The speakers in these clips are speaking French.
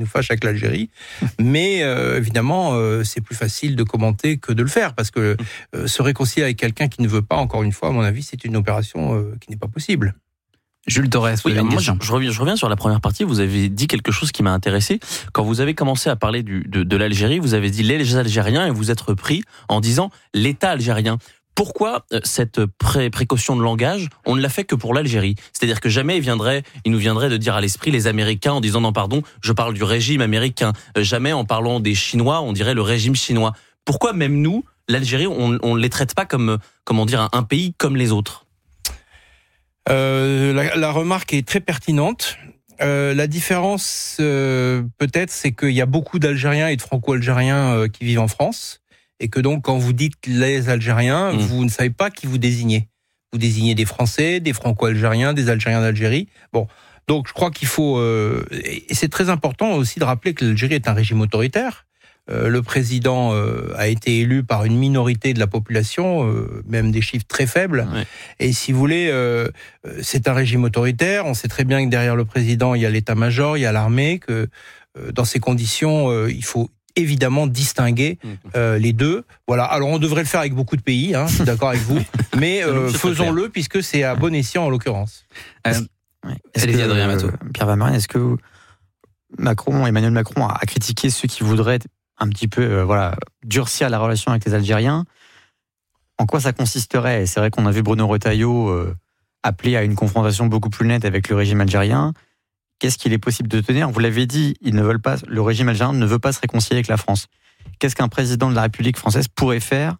nous fâche avec l'Algérie. Mais évidemment, c'est plus facile de commenter que de le faire, parce que se réconcilier avec quelqu'un qui ne veut pas, encore une fois, à mon avis, c'est une opération qui n'est pas possible. Jules Torres, oui, moi, je reviens sur la première partie. Vous avez dit quelque chose qui m'a intéressé. Quand vous avez commencé à parler de l'Algérie, vous avez dit les Algériens et vous êtes repris en disant l'État algérien. Pourquoi cette précaution de langage, on ne l'a fait que pour l'Algérie? C'est-à-dire que jamais il nous viendrait de dire à l'esprit les Américains en disant non pardon, je parle du régime américain. Jamais en parlant des Chinois, on dirait le régime chinois. Pourquoi même nous, l'Algérie, on ne les traite pas comme, comment dire, un pays comme les autres? La remarque est très pertinente. La différence, peut-être, c'est qu'il y a beaucoup d'Algériens et de Franco-Algériens qui vivent en France, et que donc, quand vous dites les Algériens, vous ne savez pas qui vous désignez. Vous désignez des Français, des Franco-Algériens, des Algériens d'Algérie. Bon, donc je crois qu'il faut... et c'est très important aussi de rappeler que l'Algérie est un régime autoritaire. Le président a été élu par une minorité de la population, même des chiffres très faibles. Ouais. Et si vous voulez, c'est un régime autoritaire. On sait très bien que derrière le président, il y a l'état-major, il y a l'armée, que dans ces conditions, il faut évidemment distinguer les deux. Voilà. Alors on devrait le faire avec beaucoup de pays, je suis d'accord avec vous, mais faisons-le puisque c'est à bon escient en l'occurrence. Allez-y, Adrien Matteau. Pierre Valmarine, est-ce que Emmanuel Macron a critiqué ceux qui voudraient un petit peu durcir la relation avec les Algériens? En quoi ça consisterait? C'est vrai qu'on a vu Bruno Retailleau appeler à une confrontation beaucoup plus nette avec le régime algérien. Qu'est-ce qu'il est possible de tenir? Vous l'avez dit, le régime algérien ne veut pas se réconcilier avec la France. Qu'est-ce qu'un président de la République française pourrait faire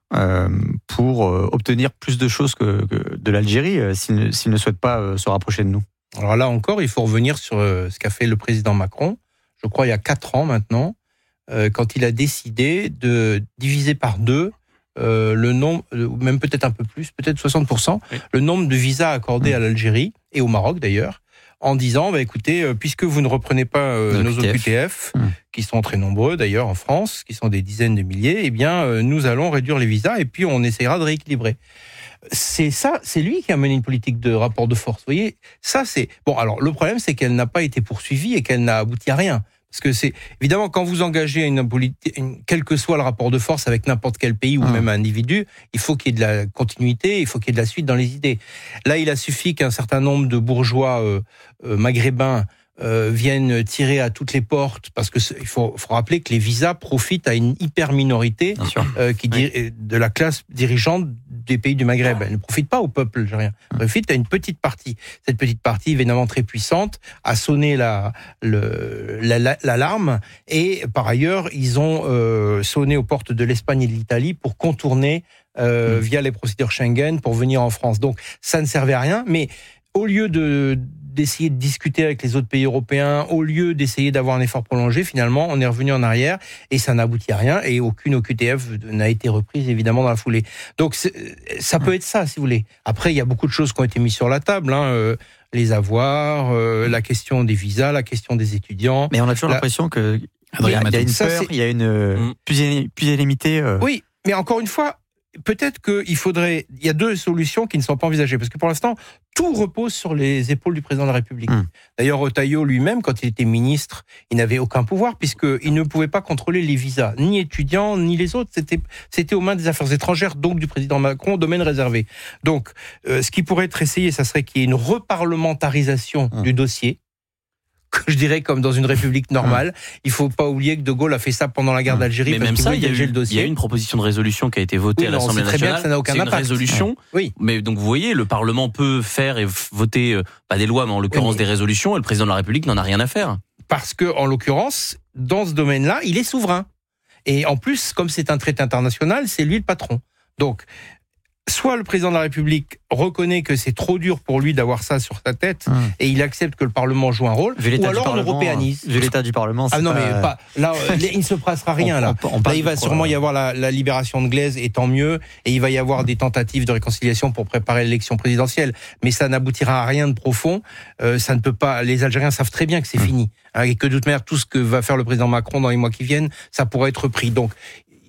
pour obtenir plus de choses que de l'Algérie s'il ne souhaite pas se rapprocher de nous? Alors là encore, il faut revenir sur ce qu'a fait le président Macron, je crois il y a 4 ans maintenant, quand il a décidé de diviser par 2 le nombre, même peut-être un peu plus, peut-être 60%, le nombre de visas accordés à l'Algérie, et au Maroc d'ailleurs, en disant, écoutez, puisque vous ne reprenez pas nos OQTF, qui sont très nombreux d'ailleurs en France, qui sont des dizaines de milliers, eh bien, nous allons réduire les visas et puis on essaiera de rééquilibrer. C'est lui qui a mené une politique de rapport de force. Vous voyez, ça c'est... Bon, alors le problème c'est qu'elle n'a pas été poursuivie et qu'elle n'a abouti à rien. Parce que c'est évidemment quand vous engagez une politique, quel que soit le rapport de force avec n'importe quel pays ou même un individu, il faut qu'il y ait de la continuité, il faut qu'il y ait de la suite dans les idées. Là, il a suffi qu'un certain nombre de bourgeois maghrébins viennent tirer à toutes les portes, parce que il faut rappeler que les visas profitent à une hyper minorité de la classe dirigeante des pays du Maghreb. Elle ne profite pas au peuple algérien, elle profite à une petite partie. Cette petite partie, évidemment très puissante, a sonné l'alarme, et par ailleurs, ils ont sonné aux portes de l'Espagne et de l'Italie pour contourner via les procédures Schengen pour venir en France. Donc ça ne servait à rien, mais au lieu d'essayer de discuter avec les autres pays européens, au lieu d'essayer d'avoir un effort prolongé, finalement, on est revenu en arrière et ça n'aboutit à rien, et aucune OQTF n'a été reprise, évidemment, dans la foulée. Donc, ça peut être ça, si vous voulez. Après, il y a beaucoup de choses qui ont été mises sur la table, les avoirs, la question des visas, la question des étudiants. Mais on a toujours l'impression qu'il y a une peur, il y a une pusillanimité. Oui, mais encore une fois, peut-être il y a 2 solutions qui ne sont pas envisagées, parce que pour l'instant, tout repose sur les épaules du président de la République. D'ailleurs, Retailleau lui-même, quand il était ministre, il n'avait aucun pouvoir, puisqu'il ne pouvait pas contrôler les visas, ni étudiants, ni les autres. C'était aux mains des affaires étrangères, donc du président Macron, domaine réservé. Donc, ce qui pourrait être essayé, ça serait qu'il y ait une reparlementarisation du dossier, que je dirais comme dans une république normale. Il faut pas oublier que De Gaulle a fait ça pendant la guerre d'Algérie. Mais même ça, il y a eu une proposition de résolution qui a été votée à l'Assemblée nationale. Bien, ça n'a aucun impact. Une résolution. Oui. Mais donc vous voyez, le Parlement peut faire et voter pas des lois, mais en l'occurrence des résolutions, et le président de la République n'en a rien à faire. Parce que en l'occurrence, dans ce domaine-là, il est souverain. Et en plus, comme c'est un traité international, c'est lui le patron. Donc, soit le président de la République reconnaît que c'est trop dur pour lui d'avoir ça sur sa tête et il accepte que le Parlement joue un rôle, ou alors on l'européanise. Vu l'état du Parlement, mais là, il ne se passera rien. Là, il va sûrement y avoir la libération de Glaise, et tant mieux, et il va y avoir des tentatives de réconciliation pour préparer l'élection présidentielle, mais ça n'aboutira à rien de profond. Ça ne peut pas. Les Algériens savent très bien que c'est fini, et que de toute manière, tout ce que va faire le président Macron dans les mois qui viennent, ça pourrait être pris. Donc,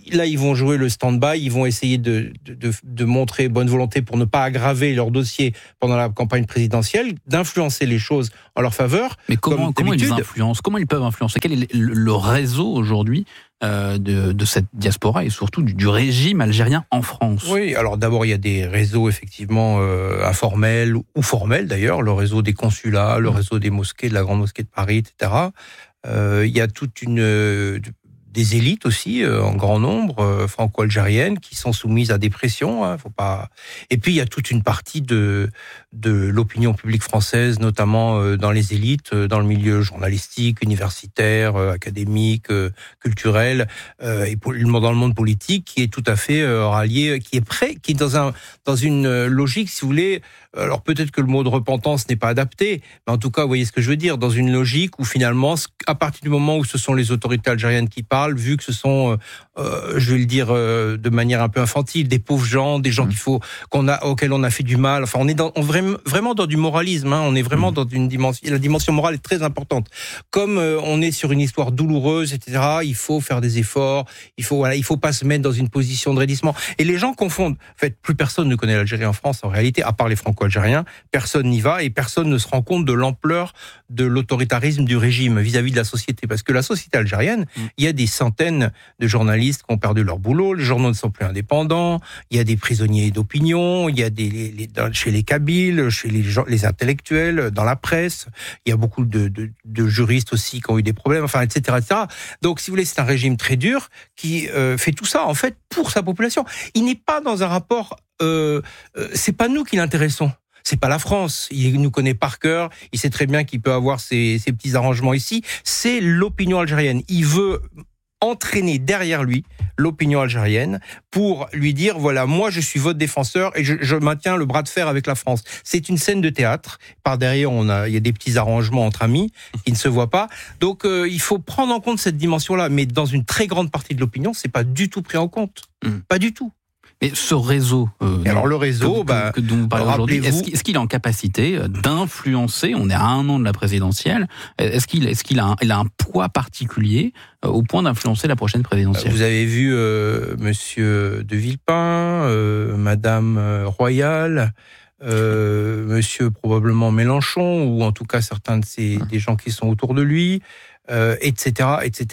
là, ils vont jouer le stand-by, ils vont essayer de montrer bonne volonté pour ne pas aggraver leur dossier pendant la campagne présidentielle, d'influencer les choses en leur faveur. Mais comment ils influencent ? Comment ils peuvent influencer ? Quel est le réseau aujourd'hui de cette diaspora et surtout du régime algérien en France ? Oui, alors d'abord, il y a des réseaux effectivement informels ou formels d'ailleurs, le réseau des consulats, le réseau des mosquées, de la Grande Mosquée de Paris, etc. Il y a toute des élites aussi, en grand nombre, franco-algériennes, qui sont soumises à des pressions. Faut pas. Et puis il y a toute une partie de l'opinion publique française, notamment dans les élites, dans le milieu journalistique, universitaire, académique, culturel, et dans le monde politique, qui est tout à fait rallié, qui est prêt, qui est dans une logique, si vous voulez. Alors peut-être que le mot de repentance n'est pas adapté, mais en tout cas, vous voyez ce que je veux dire, dans une logique où finalement, à partir du moment où ce sont les autorités algériennes qui parlent, vu que ce sont, je vais le dire de manière un peu infantile, des pauvres gens, des gens auxquels on a fait du mal. Enfin, on est vraiment dans du moralisme. On est vraiment dans une dimension. La dimension morale est très importante. Comme on est sur une histoire douloureuse, etc. Il faut faire des efforts. Il faut pas se mettre dans une position de raidissement. Et les gens confondent. En fait, plus personne ne connaît l'Algérie en France en réalité, à part les Franco-algériens. Personne n'y va et personne ne se rend compte de l'ampleur de l'autoritarisme du régime vis-à-vis de la société. Parce que la société algérienne, il y a des centaines de journalistes qui ont perdu leur boulot, les journaux ne sont plus indépendants, il y a des prisonniers d'opinion, il y a chez les Kabyles, chez les intellectuels, dans la presse, il y a beaucoup de juristes aussi qui ont eu des problèmes, enfin, etc., etc. Donc, si vous voulez, c'est un régime très dur qui fait tout ça, en fait, pour sa population. Il n'est pas dans un rapport... c'est pas nous qui l'intéressons. C'est pas la France. Il nous connaît par cœur. Il sait très bien qu'il peut avoir ses petits arrangements ici. C'est l'opinion algérienne. Il veut entraîner derrière lui l'opinion algérienne pour lui dire, voilà, moi je suis votre défenseur et je maintiens le bras de fer avec la France. C'est une scène de théâtre. Par derrière, il y a des petits arrangements entre amis qui ne se voient pas. Donc il faut prendre en compte cette dimension-là. Mais dans une très grande partie de l'opinion, c'est pas du tout pris en compte. Pas du tout. Mais ce réseau, alors le réseau, dont vous parlez aujourd'hui, est-ce qu'il est en capacité d'influencer ? On est à 1 an de la présidentielle. Est-ce qu'il a un poids particulier au point d'influencer la prochaine présidentielle ? Vous avez vu Monsieur de Villepin, Madame Royal, Monsieur probablement Mélenchon, ou en tout cas certains des gens qui sont autour de lui. Etc.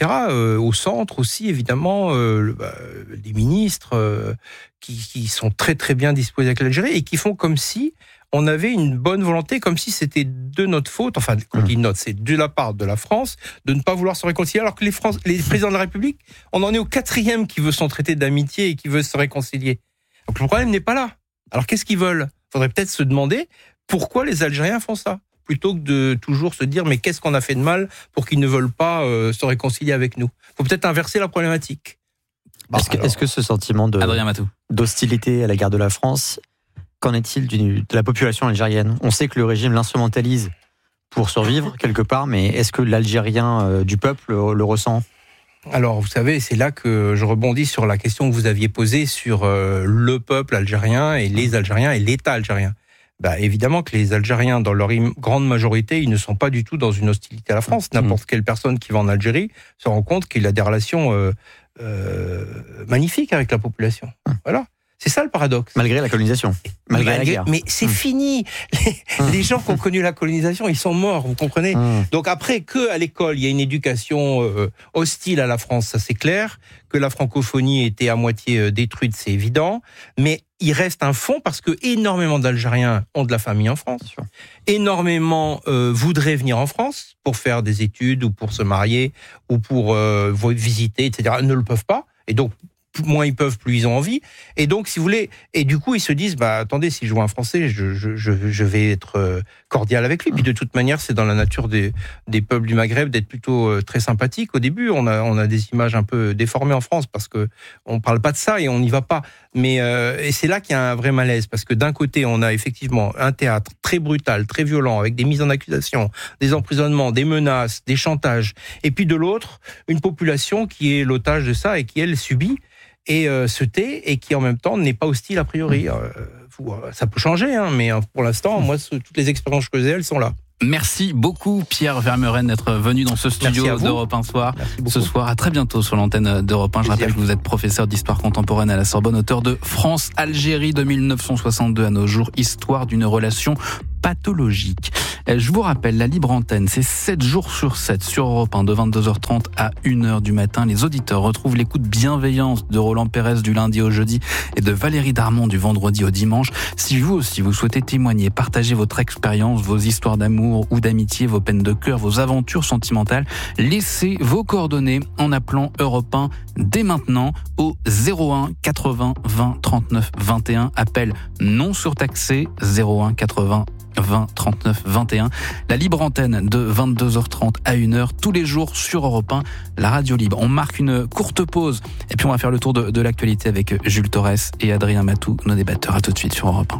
Au centre aussi, évidemment, des ministres qui sont très très bien disposés avec l'Algérie et qui font comme si on avait une bonne volonté, comme si c'était de notre faute, enfin, quand on dit notre, c'est de la part de la France, de ne pas vouloir se réconcilier, alors que les présidents de la République, on en est au 4e qui veut s'entraiter d'amitié et qui veut se réconcilier. Donc le problème n'est pas là. Alors qu'est-ce qu'ils veulent ? Il faudrait peut-être se demander pourquoi les Algériens font ça, plutôt que de toujours se dire mais qu'est-ce qu'on a fait de mal pour qu'ils ne veulent pas se réconcilier avec nous. Il faut peut-être inverser la problématique. Est-ce que ce sentiment d'hostilité à l'égard de la France, qu'en est-il de la population algérienne ? On sait que le régime l'instrumentalise pour survivre quelque part, mais est-ce que l'Algérien du peuple le ressent ? Alors, vous savez, c'est là que je rebondis sur la question que vous aviez posée sur le peuple algérien et les Algériens et l'État algérien. Évidemment que les Algériens, dans leur grande majorité, ils ne sont pas du tout dans une hostilité à la France. N'importe quelle personne qui va en Algérie se rend compte qu'il a des relations magnifiques avec la population. Voilà. C'est ça le paradoxe. Malgré la colonisation. Malgré la guerre. Mais c'est fini. Les gens qui ont connu la colonisation, ils sont morts, vous comprenez ? Donc après, qu'à l'école, il y a une éducation hostile à la France, ça c'est clair. Que la francophonie était à moitié détruite, c'est évident. Mais il reste un fond parce que énormément d'Algériens ont de la famille en France. Énormément voudraient venir en France pour faire des études ou pour se marier ou pour visiter, etc. Ne le peuvent pas. Et donc, moins ils peuvent, plus ils ont envie. Et donc, si vous voulez, et du coup, ils se disent, attendez, si je vois un Français, je vais être cordial avec lui. Puis de toute manière, c'est dans la nature des peuples du Maghreb d'être plutôt très sympathique. Au début, on a des images un peu déformées en France parce que on parle pas de ça et on n'y va pas. Mais et c'est là qu'il y a un vrai malaise parce que d'un côté, on a effectivement un théâtre très brutal, très violent, avec des mises en accusation, des emprisonnements, des menaces, des chantages. Et puis de l'autre, une population qui est l'otage de ça et qui elle subit et se tait et qui en même temps n'est pas hostile a priori. Ça peut changer, mais pour l'instant, moi, toutes les expériences que j'ai, elles sont là. Merci beaucoup Pierre Vermeuren d'être venu dans ce studio d'Europe 1 Soir. Ce soir, à très bientôt sur l'antenne d'Europe 1. Je rappelle que vous êtes professeur d'histoire contemporaine à la Sorbonne, auteur de France-Algérie de 1962 à nos jours, histoire d'une relation pathologique. Je vous rappelle, la libre antenne, c'est 7 jours sur 7 sur Europe 1 de 22h30 à 1h du matin. Les auditeurs retrouvent l'écoute bienveillance de Roland Pérez du lundi au jeudi et de Valérie Darmon du vendredi au dimanche. Si vous aussi vous souhaitez témoigner, partager votre expérience, vos histoires d'amour ou d'amitié, vos peines de cœur, vos aventures sentimentales, laissez vos coordonnées en appelant Europe 1 dès maintenant au 01 80 20 39 21. Appel non surtaxé 01 80 20 39 21. La libre antenne de 22h30 à 1h tous les jours sur Europe 1, la radio libre. On marque une courte pause et puis on va faire le tour de l'actualité avec Jules Torres et Adrien Matou, nos débatteurs. À tout de suite sur Europe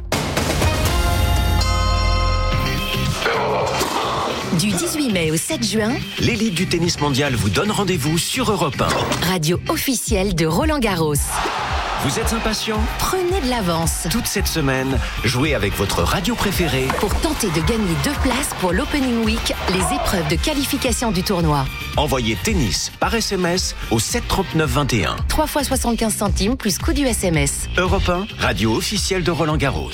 1. Du 18 mai au 7 juin, l'élite du tennis mondial vous donne rendez-vous sur Europe 1. Radio officielle de Roland Garros. Vous êtes impatient ? Prenez de l'avance. Toute cette semaine, jouez avec votre radio préférée pour tenter de gagner 2 places pour l'Opening Week, les épreuves de qualification du tournoi. Envoyez tennis par SMS au 739 21. 3 fois 75 centimes plus coût du SMS. Europe 1, radio officielle de Roland Garros.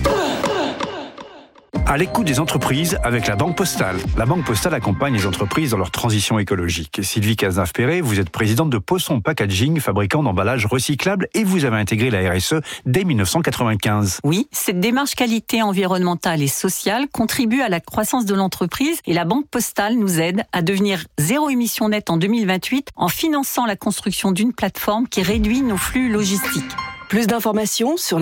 À l'écoute des entreprises avec la Banque Postale. La Banque Postale accompagne les entreprises dans leur transition écologique. Sylvie Cazenave-Perret, vous êtes présidente de Posson Packaging, fabricant d'emballages recyclables, et vous avez intégré la RSE dès 1995. Oui, cette démarche qualité environnementale et sociale contribue à la croissance de l'entreprise et la Banque Postale nous aide à devenir zéro émission nette en 2028 en finançant la construction d'une plateforme qui réduit nos flux logistiques. Plus d'informations sur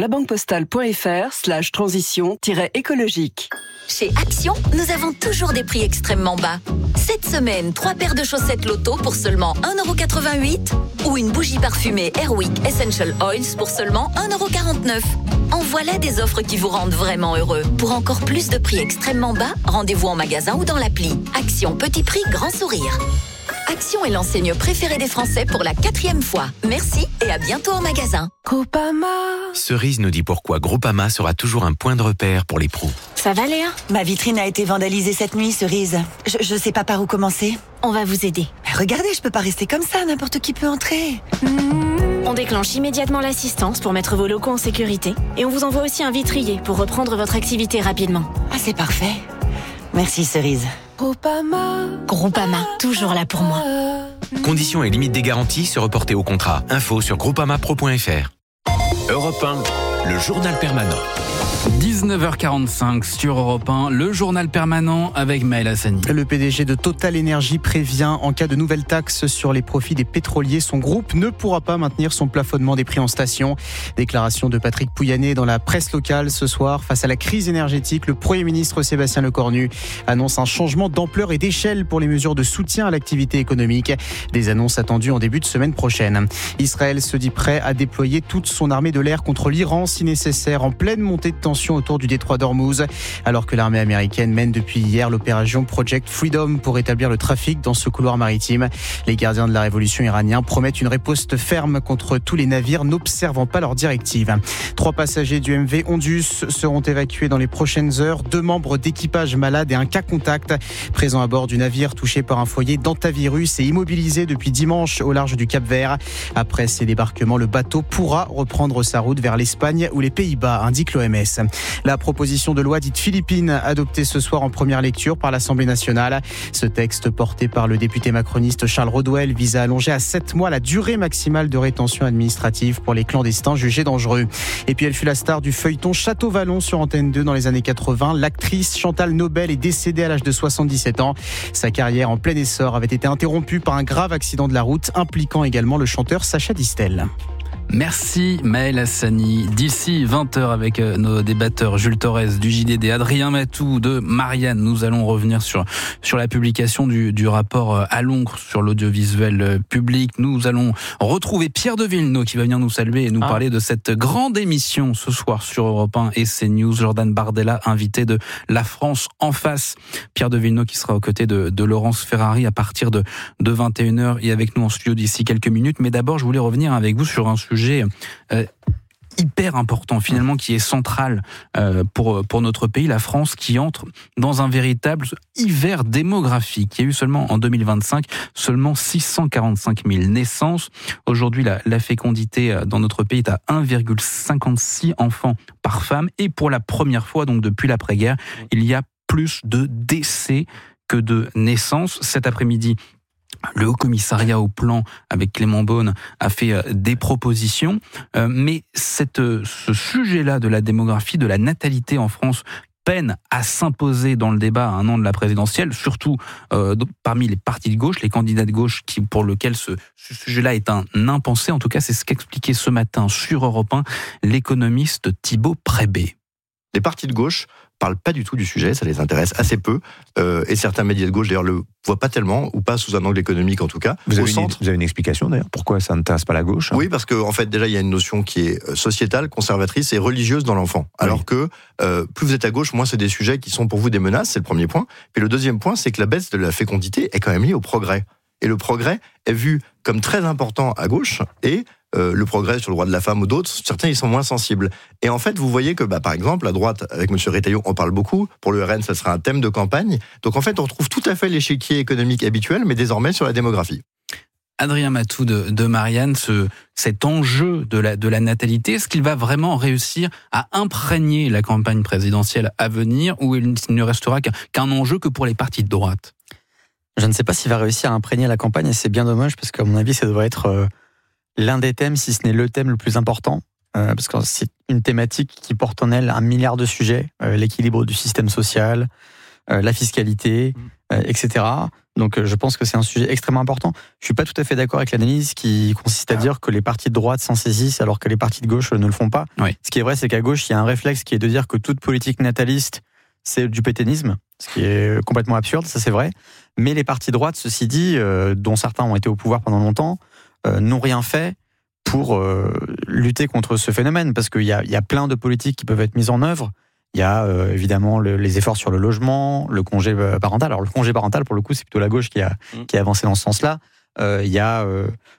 labanquepostale.fr/transition-écologique. Chez Action, nous avons toujours des prix extrêmement bas. Cette semaine, 3 paires de chaussettes Loto pour seulement 1,88 € ou une bougie parfumée Airwick Essential Oils pour seulement 1,49 €. En voilà des offres qui vous rendent vraiment heureux. Pour encore plus de prix extrêmement bas, rendez-vous en magasin ou dans l'appli. Action, petit prix, grand sourire. Action est l'enseigne préférée des Français pour la 4e fois. Merci et à bientôt en magasin. Groupama. Cerise nous dit pourquoi Groupama sera toujours un point de repère pour les pros. Ça va Léa ? Ma vitrine a été vandalisée cette nuit, Cerise. Je sais pas par où commencer. On va vous aider. Mais regardez, je peux pas rester comme ça, n'importe qui peut entrer. On déclenche immédiatement l'assistance pour mettre vos locaux en sécurité. Et on vous envoie aussi un vitrier pour reprendre votre activité rapidement. Ah, c'est parfait. Merci Cerise. Groupama, toujours là pour moi. Conditions et limites des garanties se reporter au contrat. Info sur groupamapro.fr. Europe 1, le journal permanent. 19h45 sur Europe 1, le journal permanent avec Maël Hassani. Le PDG de Total Energy prévient en cas de nouvelles taxes sur les profits des pétroliers, son groupe ne pourra pas maintenir son plafonnement des prix en station. Déclaration de Patrick Pouyanné dans la presse locale ce soir. Face à la crise énergétique, le Premier ministre Sébastien Lecornu annonce un changement d'ampleur et d'échelle pour les mesures de soutien à l'activité économique. Des annonces attendues en début de semaine prochaine. Israël se dit prêt à déployer toute son armée de l'air contre l'Iran si nécessaire, en pleine montée de tension autour du détroit d'Ormuz, alors que l'armée américaine mène depuis hier l'opération Project Freedom pour établir le trafic dans ce couloir maritime. Les gardiens de la révolution iranienne promettent une riposte ferme contre tous les navires n'observant pas leurs directives. 3 passagers du MV Ondus seront évacués dans les prochaines heures. 2 membres d'équipage malades et un cas contact présent à bord du navire touché par un foyer d'antavirus et immobilisé depuis dimanche au large du Cap-Vert. Après ces débarquements, le bateau pourra reprendre sa route vers l'Espagne ou les Pays-Bas, indique l'OMS. La proposition de loi dite philippine adoptée ce soir en première lecture par l'Assemblée nationale. Ce texte porté par le député macroniste Charles Rodwell vise à allonger à 7 mois la durée maximale de rétention administrative pour les clandestins jugés dangereux. Et puis elle fut la star du feuilleton Château-Vallon sur Antenne 2 dans les années 80. L'actrice Chantal Nobel est décédée à l'âge de 77 ans. Sa carrière en plein essor avait été interrompue par un grave accident de la route impliquant également le chanteur Sacha Distel. Merci Maël Hassani. D'ici 20h avec nos débatteurs Jules Torres du JDD, Adrien Matou de Marianne, nous allons revenir sur la publication du rapport à l'encre sur l'audiovisuel public. Nous allons retrouver Pierre de Villeneuve qui va venir nous saluer et nous parler de cette grande émission ce soir sur Europe 1 et CNews. Jordan Bardella, invité de La France en face. Pierre de Villeneuve qui sera aux côtés de Laurence Ferrari à partir de 21h et avec nous en studio d'ici quelques minutes. Mais d'abord, je voulais revenir avec vous sur un sujet hyper important finalement, qui est central pour notre pays, la France qui entre dans un véritable hiver démographique. Il y a eu seulement en 2025 seulement 645 000 naissances. Aujourd'hui, la fécondité dans notre pays est à 1,56 enfants par femme, et pour la première fois, donc depuis l'après-guerre, il y a plus de décès que de naissances. Cet après-midi, le Haut-Commissariat au Plan, avec Clément Beaune, a fait des propositions. Mais ce sujet-là de la démographie, de la natalité en France, peine à s'imposer dans le débat à un an de la présidentielle, surtout parmi les partis de gauche, les candidats de gauche, pour lesquels ce sujet-là est un impensé. En tout cas, c'est ce qu'expliquait ce matin sur Europe 1 l'économiste Thibaut Prébet. Les partis de gauche parlent pas du tout du sujet, ça les intéresse assez peu, et certains médias de gauche d'ailleurs le voient pas tellement, ou pas sous un angle économique en tout cas. Vous avez une explication d'ailleurs pourquoi ça n'intéresse pas la gauche? Oui, parce qu'en fait déjà il y a une notion qui est sociétale, conservatrice et religieuse dans l'enfant. Alors que plus vous êtes à gauche, moins c'est des sujets qui sont pour vous des menaces, c'est le premier point. Puis le deuxième point, c'est que la baisse de la fécondité est quand même liée au progrès. Et le progrès est vu comme très important à gauche, et le progrès sur le droit de la femme ou d'autres, certains ils sont moins sensibles. Et en fait, vous voyez que, par exemple, à droite, avec M. Retailleau, on parle beaucoup. Pour le RN, ça sera un thème de campagne. Donc en fait, on retrouve tout à fait l'échiquier économique habituel, mais désormais sur la démographie. Adrien Matou de Marianne, cet enjeu de la natalité, est-ce qu'il va vraiment réussir à imprégner la campagne présidentielle à venir, ou il ne restera qu'un enjeu que pour les partis de droite? Je ne sais pas s'il va réussir à imprégner la campagne, et c'est bien dommage, parce qu'à mon avis, ça devrait être l'un des thèmes, si ce n'est le thème le plus important, parce que c'est une thématique qui porte en elle 1 milliard de sujets, l'équilibre du système social, la fiscalité, etc. Donc je pense que c'est un sujet extrêmement important. Je suis pas tout à fait d'accord avec l'analyse qui consiste à dire que les partis de droite s'en saisissent alors que les partis de gauche ne le font pas. Oui. Ce qui est vrai, c'est qu'à gauche, il y a un réflexe qui est de dire que toute politique nataliste, c'est du pétainisme, ce qui est complètement absurde, ça c'est vrai. Mais les partis de droite, ceci dit, dont certains ont été au pouvoir pendant longtemps, n'ont rien fait pour lutter contre ce phénomène, parce qu'il y a plein de politiques qui peuvent être mises en œuvre. Il y a évidemment les efforts sur le logement, le congé parental. Alors le congé parental, pour le coup, c'est plutôt la gauche qui a avancé dans ce sens-là. Il y a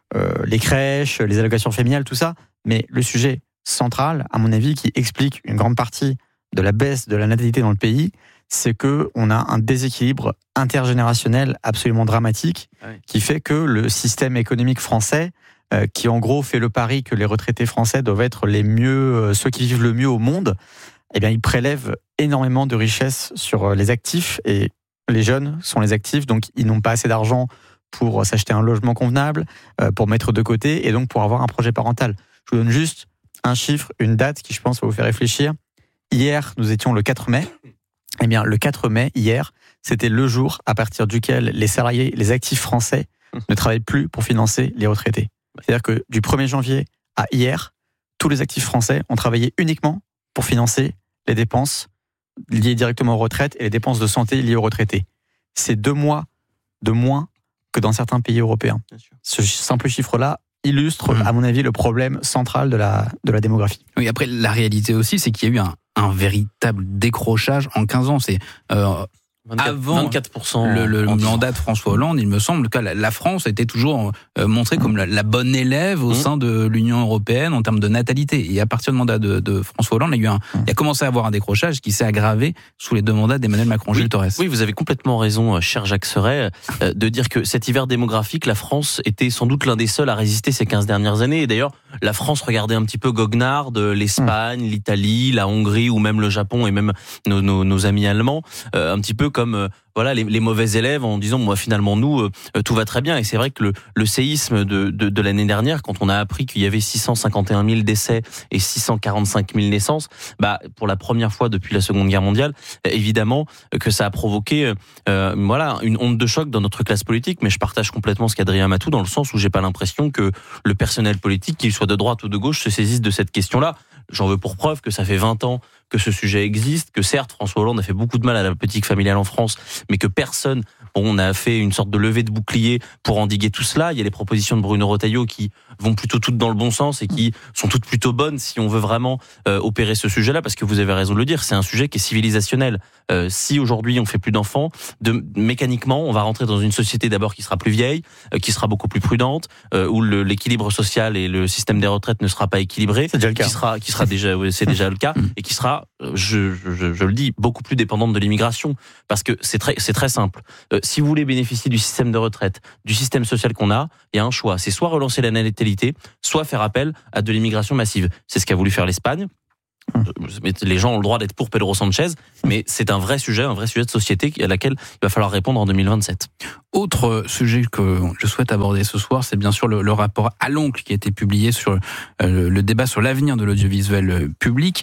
les crèches, les allocations familiales, tout ça. Mais le sujet central, à mon avis, qui explique une grande partie de la baisse de la natalité dans le pays, c'est qu'on a un déséquilibre intergénérationnel absolument dramatique, qui fait que le système économique français, qui en gros fait le pari que les retraités français doivent être les mieux, ceux qui vivent le mieux au monde, eh bien, il prélève énormément de richesses sur les actifs, et les jeunes sont les actifs, donc ils n'ont pas assez d'argent pour s'acheter un logement convenable, pour mettre de côté, et donc pour avoir un projet parental. Je vous donne juste un chiffre, une date qui, je pense, va vous faire réfléchir. Hier, nous étions le 4 mai. Eh bien, le 4 mai, hier, c'était le jour à partir duquel les salariés, les actifs français ne travaillent plus pour financer les retraités. C'est-à-dire que du 1er janvier à hier, tous les actifs français ont travaillé uniquement pour financer les dépenses liées directement aux retraites et les dépenses de santé liées aux retraités. C'est 2 mois de moins que dans certains pays européens. Ce simple chiffre-là illustre, à mon avis, le problème central de la démographie. Oui, après, la réalité aussi, c'est qu'il y a eu un véritable décrochage en 15 ans. C'est 24% le mandat de François Hollande, il me semble que la France était toujours montrée comme la bonne élève au sein de l'Union européenne en termes de natalité. Et à partir du mandat de François Hollande, il y a commencé à avoir un décrochage qui s'est aggravé sous les 2 mandats d'Emmanuel Macron. Gilles Torres. Oui, vous avez complètement raison, cher Jacques Serret, de dire que cet hiver démographique, la France était sans doute l'un des seuls à résister ces 15 dernières années. Et d'ailleurs, la France regardait un petit peu goguenard de l'Espagne, l'Italie, la Hongrie ou même le Japon et même nos amis allemands, un petit peu comme voilà les mauvais élèves, en disant moi finalement nous tout va très bien. Et c'est vrai que le séisme de l'année dernière, quand on a appris qu'il y avait 651 000 décès et 645 000 naissances, pour la première fois depuis la Seconde Guerre mondiale, évidemment que ça a provoqué une onde de choc dans notre classe politique. Mais je partage complètement ce qu'Adrien Matou, dans le sens où j'ai pas l'impression que le personnel politique, qu'il soit de droite ou de gauche, se saisisse de cette question-là. J'en veux pour preuve que ça fait 20 ans que ce sujet existe, que certes François Hollande a fait beaucoup de mal à la politique familiale en France, mais que personne, on a fait une sorte de levée de bouclier pour endiguer tout cela. Il y a les propositions de Bruno Retailleau qui vont plutôt toutes dans le bon sens et qui sont toutes plutôt bonnes si on veut vraiment opérer ce sujet-là, parce que vous avez raison de le dire, c'est un sujet qui est civilisationnel. Si aujourd'hui on fait plus d'enfants, mécaniquement on va rentrer dans une société d'abord qui sera plus vieille, qui sera beaucoup plus prudente, où l'équilibre social et le système des retraites ne sera pas équilibré, c'est déjà le cas. qui sera déjà, c'est déjà le cas, et qui sera, je le dis, beaucoup plus dépendante de l'immigration, parce que c'est très simple. Si vous voulez bénéficier du système de retraite, du système social qu'on a, il y a un choix, c'est soit relancer la natalité, soit faire appel à de l'immigration massive. C'est ce qu'a voulu faire l'Espagne. Les gens ont le droit d'être pour Pedro Sanchez, mais c'est un vrai sujet de société à laquelle il va falloir répondre en 2027. Autre sujet que je souhaite aborder ce soir, c'est bien sûr le rapport à l'oncle qui a été publié sur le débat sur l'avenir de l'audiovisuel public.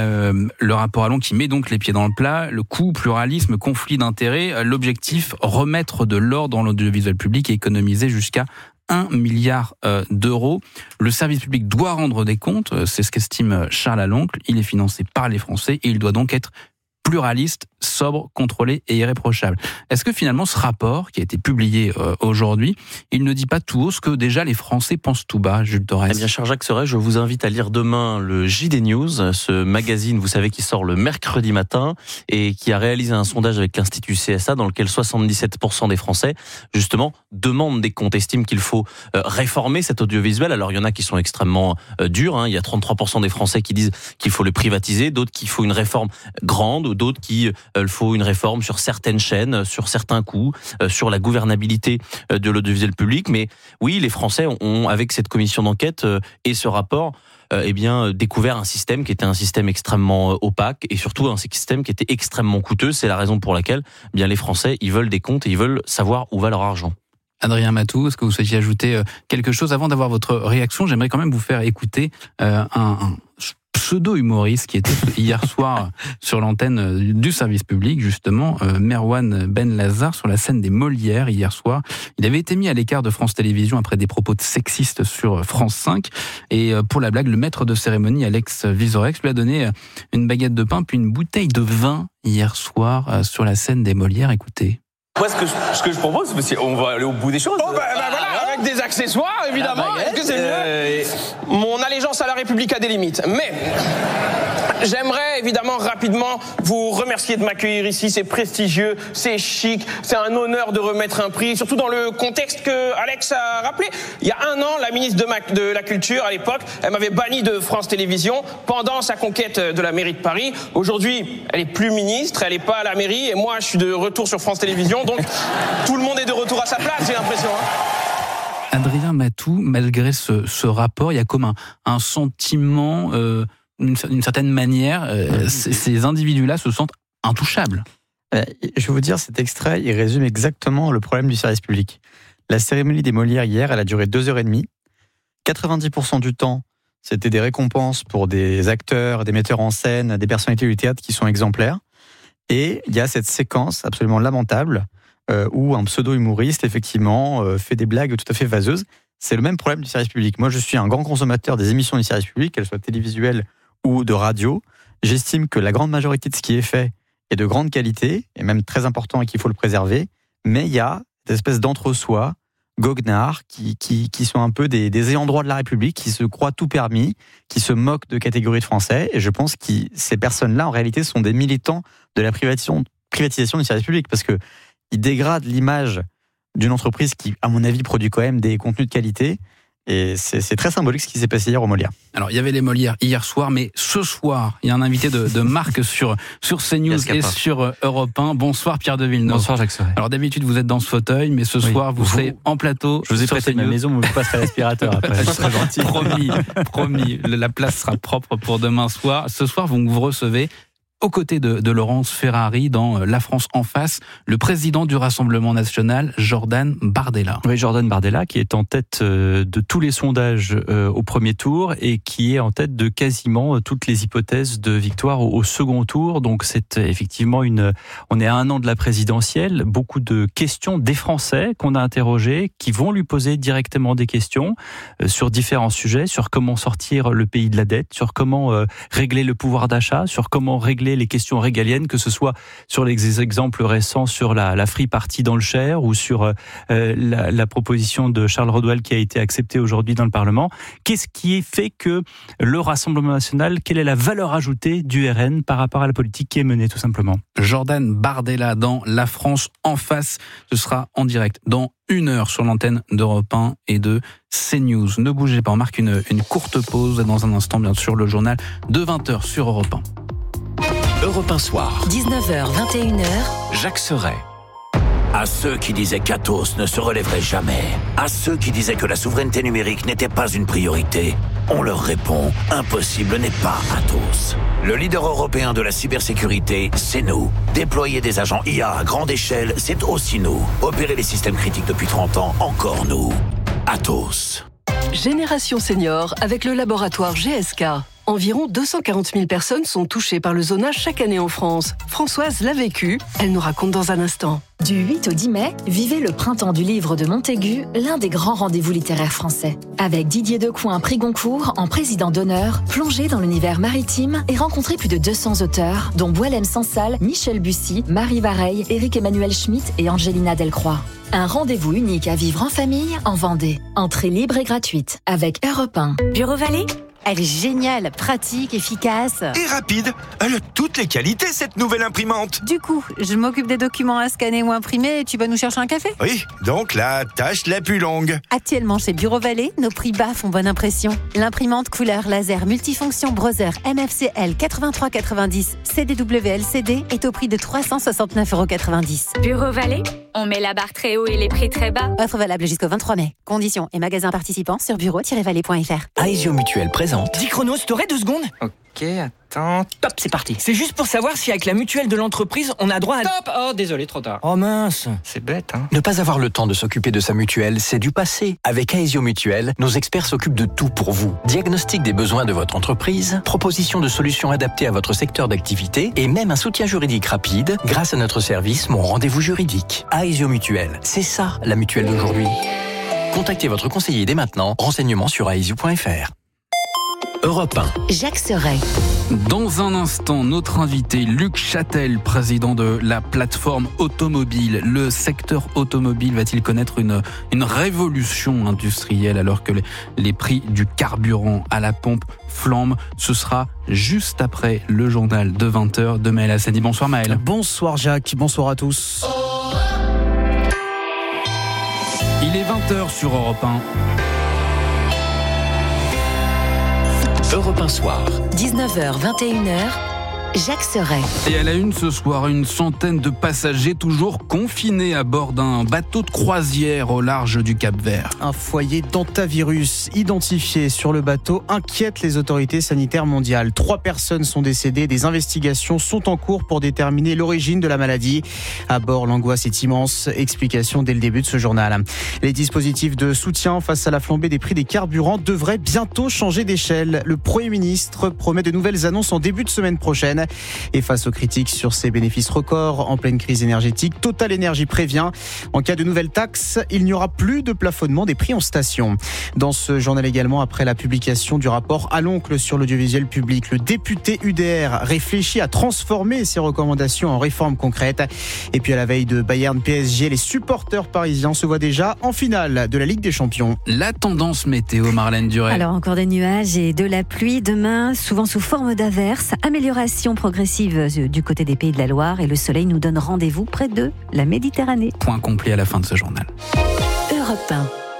Le rapport à l'oncle qui met donc les pieds dans le plat, le coût, pluralisme, conflit d'intérêts, l'objectif, remettre de l'ordre dans l'audiovisuel public et économiser jusqu'à 1 milliard d'euros. Le service public doit rendre des comptes, c'est ce qu'estime Charles Aloncle. Il est financé par les Français et il doit donc être pluraliste, sobre, contrôlé et irréprochable. Est-ce que finalement ce rapport qui a été publié aujourd'hui, il ne dit pas tout haut ce que déjà les Français pensent tout bas, Jules Torres? Eh bien, cher Jacques Serret, je vous invite à lire demain le JD News, ce magazine, vous savez, qui sort le mercredi matin et qui a réalisé un sondage avec l'Institut CSA dans lequel 77% des Français, justement, demandent des comptes, estiment qu'il faut réformer cet audiovisuel. Alors, il y en a qui sont extrêmement durs, il y a 33% des Français qui disent qu'il faut le privatiser, d'autres qu'il faut une réforme grande, d'autres qui il faut une réforme sur certaines chaînes, sur certains coûts, sur la gouvernabilité de l'audiovisuel public. Mais oui, les Français ont, avec cette commission d'enquête et ce rapport, découvert un système qui était un système extrêmement opaque et surtout un système qui était extrêmement coûteux. C'est la raison pour laquelle les Français, ils veulent des comptes et ils veulent savoir où va leur argent. Adrien Matou, est-ce que vous souhaitiez ajouter quelque chose avant d'avoir votre réaction? J'aimerais quand même vous faire écouter un pseudo-humoriste qui était hier soir sur l'antenne du service public, justement, Merwan Ben Lazar, sur la scène des Molières hier soir. Il avait été mis à l'écart de France Télévisions après des propos sexistes sur France 5. Et pour la blague, le maître de cérémonie, Alex Vizorek, lui a donné une baguette de pain puis une bouteille de vin hier soir sur la scène des Molières. Écoutez. Moi, ce que je propose, c'est on va aller au bout des choses. Voilà, avec des accessoires, évidemment. Est-ce que c'est mieux? Mon allégeance à la République a des limites. Mais j'aimerais évidemment rapidement vous remercier de m'accueillir ici. C'est prestigieux, c'est chic, c'est un honneur de remettre un prix, surtout dans le contexte que Alex a rappelé. Il y a un an, la ministre de la Culture, à l'époque, elle m'avait banni de France Télévisions pendant sa conquête de la mairie de Paris. Aujourd'hui, elle est plus ministre, elle est pas à la mairie, et moi, je suis de retour sur France Télévisions. Donc, tout le monde est de retour à sa place, j'ai l'impression. Adrien Matou, malgré ce rapport, il y a comme un sentiment, d'une certaine manière, ces individus-là se sentent intouchables. Je vais vous dire, cet extrait, il résume exactement le problème du service public. La cérémonie des Molières hier, elle a duré 2h30. 90% du temps, c'était des récompenses pour des acteurs, des metteurs en scène, des personnalités du théâtre qui sont exemplaires. Et il y a cette séquence absolument lamentable où un pseudo-humoriste, effectivement, fait des blagues tout à fait vaseuses. C'est le même problème du service public. Moi, je suis un grand consommateur des émissions du service public, qu'elles soient télévisuelles ou de radio. J'estime que la grande majorité de ce qui est fait est de grande qualité, et même très important et qu'il faut le préserver. Mais il y a des espèces d'entre-soi, goguenards, qui sont un peu des ayants droit de la République, qui se croient tout permis, qui se moquent de catégories de Français. Et je pense que ces personnes-là, en réalité, sont des militants de la privatisation du service public, parce que ils dégradent l'image d'une entreprise qui, à mon avis, produit quand même des contenus de qualité. Et c'est très symbolique ce qui s'est passé hier aux Molières. Alors, il y avait les Molières hier soir, mais ce soir, il y a un invité de marque sur CNews et sur Europe 1. Bonsoir Pierre de Villeneuve. Bonsoir Jacques Serret. Alors d'habitude, vous êtes dans ce fauteuil, mais ce soir, vous serez en plateau. Je vous ai prêté ma maison, mais vous passerez l'aspirateur après. Je serai gentil. Promis. La place sera propre pour demain soir. Ce soir, vous recevez aux côtés de Laurence Ferrari dans La France en face, le président du Rassemblement national, Jordan Bardella. Oui, Jordan Bardella qui est en tête de tous les sondages au premier tour et qui est en tête de quasiment toutes les hypothèses de victoire au second tour. Donc c'est effectivement on est à 1 an de la présidentielle, beaucoup de questions des Français qu'on a interrogés, qui vont lui poser directement des questions sur différents sujets, sur comment sortir le pays de la dette, sur comment régler le pouvoir d'achat, sur comment régler les questions régaliennes, que ce soit sur les exemples récents sur la Free Party dans le Cher ou sur la proposition de Charles Rodwell qui a été acceptée aujourd'hui dans le Parlement. Qu'est-ce qui fait que le Rassemblement national, quelle est la valeur ajoutée du RN par rapport à la politique qui est menée tout simplement? Jordan Bardella dans La France en face, ce sera en direct dans 1 heure sur l'antenne d'Europe 1 et de CNews. Ne bougez pas, on marque une courte pause et dans un instant bien sûr le journal de 20h sur Europe 1. Europe 1 soir. 19h, 21h. Jacques Serret. À ceux qui disaient qu'Atos ne se relèverait jamais, à ceux qui disaient que la souveraineté numérique n'était pas une priorité, on leur répond, impossible n'est pas Atos. Le leader européen de la cybersécurité, c'est nous. Déployer des agents IA à grande échelle, c'est aussi nous. Opérer les systèmes critiques depuis 30 ans, encore nous. Atos. Génération Senior avec le laboratoire GSK. Environ 240 000 personnes sont touchées par le zonage chaque année en France. Françoise l'a vécu, elle nous raconte dans un instant. Du 8 au 10 mai, vivez le printemps du livre de Montaigu, l'un des grands rendez-vous littéraires français. Avec Didier Decoing, prix Goncourt, en président d'honneur, plongez dans l'univers maritime et rencontrez plus de 200 auteurs, dont Boualem Sansal, Michel Bussy, Marie Vareille, Éric-Emmanuel Schmitt et Angelina Delcroix. Un rendez-vous unique à vivre en famille, en Vendée. Entrée libre et gratuite, avec Europe 1. Bureau Vallée ? Elle est géniale, pratique, efficace. Et rapide. Elle a toutes les qualités, cette nouvelle imprimante. Du coup, je m'occupe des documents à scanner ou imprimer et tu vas nous chercher un café ? Oui, donc la tâche la plus longue. Actuellement chez Bureau Vallée, nos prix bas font bonne impression. L'imprimante couleur laser multifonction Brother MFCL 8390 CDW-LCD est au prix de 369,90 €. Bureau Vallée, on met la barre très haut et les prix très bas. Offre valable jusqu'au 23 mai. Conditions et magasins participants sur bureau-vallée.fr. Aesio Mutuel présente. 10 chronos, t'aurais 2 secondes ? Ok, attends. Top, c'est parti. C'est juste pour savoir si avec la mutuelle de l'entreprise, on a droit à... Stop! Oh, désolé, trop tard. Oh mince. C'est bête, hein. Ne pas avoir le temps de s'occuper de sa mutuelle, c'est du passé. Avec Aesio Mutuel, nos experts s'occupent de tout pour vous. Diagnostic des besoins de votre entreprise, proposition de solutions adaptées à votre secteur d'activité et même un soutien juridique rapide grâce à notre service Mon Rendez-vous Juridique. Aesio Mutuel, c'est ça la mutuelle d'aujourd'hui. Contactez votre conseiller dès maintenant. Renseignements sur aesio.fr. Europe 1. Jacques Serret. Dans un instant, notre invité Luc Châtel, président de la plateforme automobile. Le secteur automobile va-t-il connaître une révolution industrielle alors que les prix du carburant à la pompe flambent? Ce sera juste après le journal de 20h de Maël Hassani. Bonsoir Maël. Bonsoir Jacques, bonsoir à tous. Il est 20h sur Europe 1. Europe 1 soir. 19h, 21h. Jacques Serret. Et à la une ce soir, une centaine de passagers toujours confinés à bord d'un bateau de croisière au large du Cap-Vert. Un foyer d'hantavirus identifié sur le bateau inquiète les autorités sanitaires mondiales. 3 personnes sont décédées. Des investigations sont en cours pour déterminer l'origine de la maladie. À bord, l'angoisse est immense. Explication dès le début de ce journal. Les dispositifs de soutien face à la flambée des prix des carburants devraient bientôt changer d'échelle. Le Premier ministre promet de nouvelles annonces en début de semaine prochaine. Et face aux critiques sur ses bénéfices records en pleine crise énergétique, Total Energy prévient, en cas de nouvelles taxes, il n'y aura plus de plafonnement des prix en station. Dans ce journal également, après la publication du rapport à l'oncle sur l'audiovisuel public, le député UDR réfléchit à transformer ses recommandations en réformes concrètes. Et puis à la veille de Bayern PSG, les supporters parisiens se voient déjà en finale de la Ligue des Champions. La tendance météo, Marlène Durel. Alors encore des nuages et de la pluie demain, souvent sous forme d'averses. Amélioration progressive du côté des Pays de la Loire et le soleil nous donne rendez-vous près de la Méditerranée. Point complet à la fin de ce journal. Europe 1.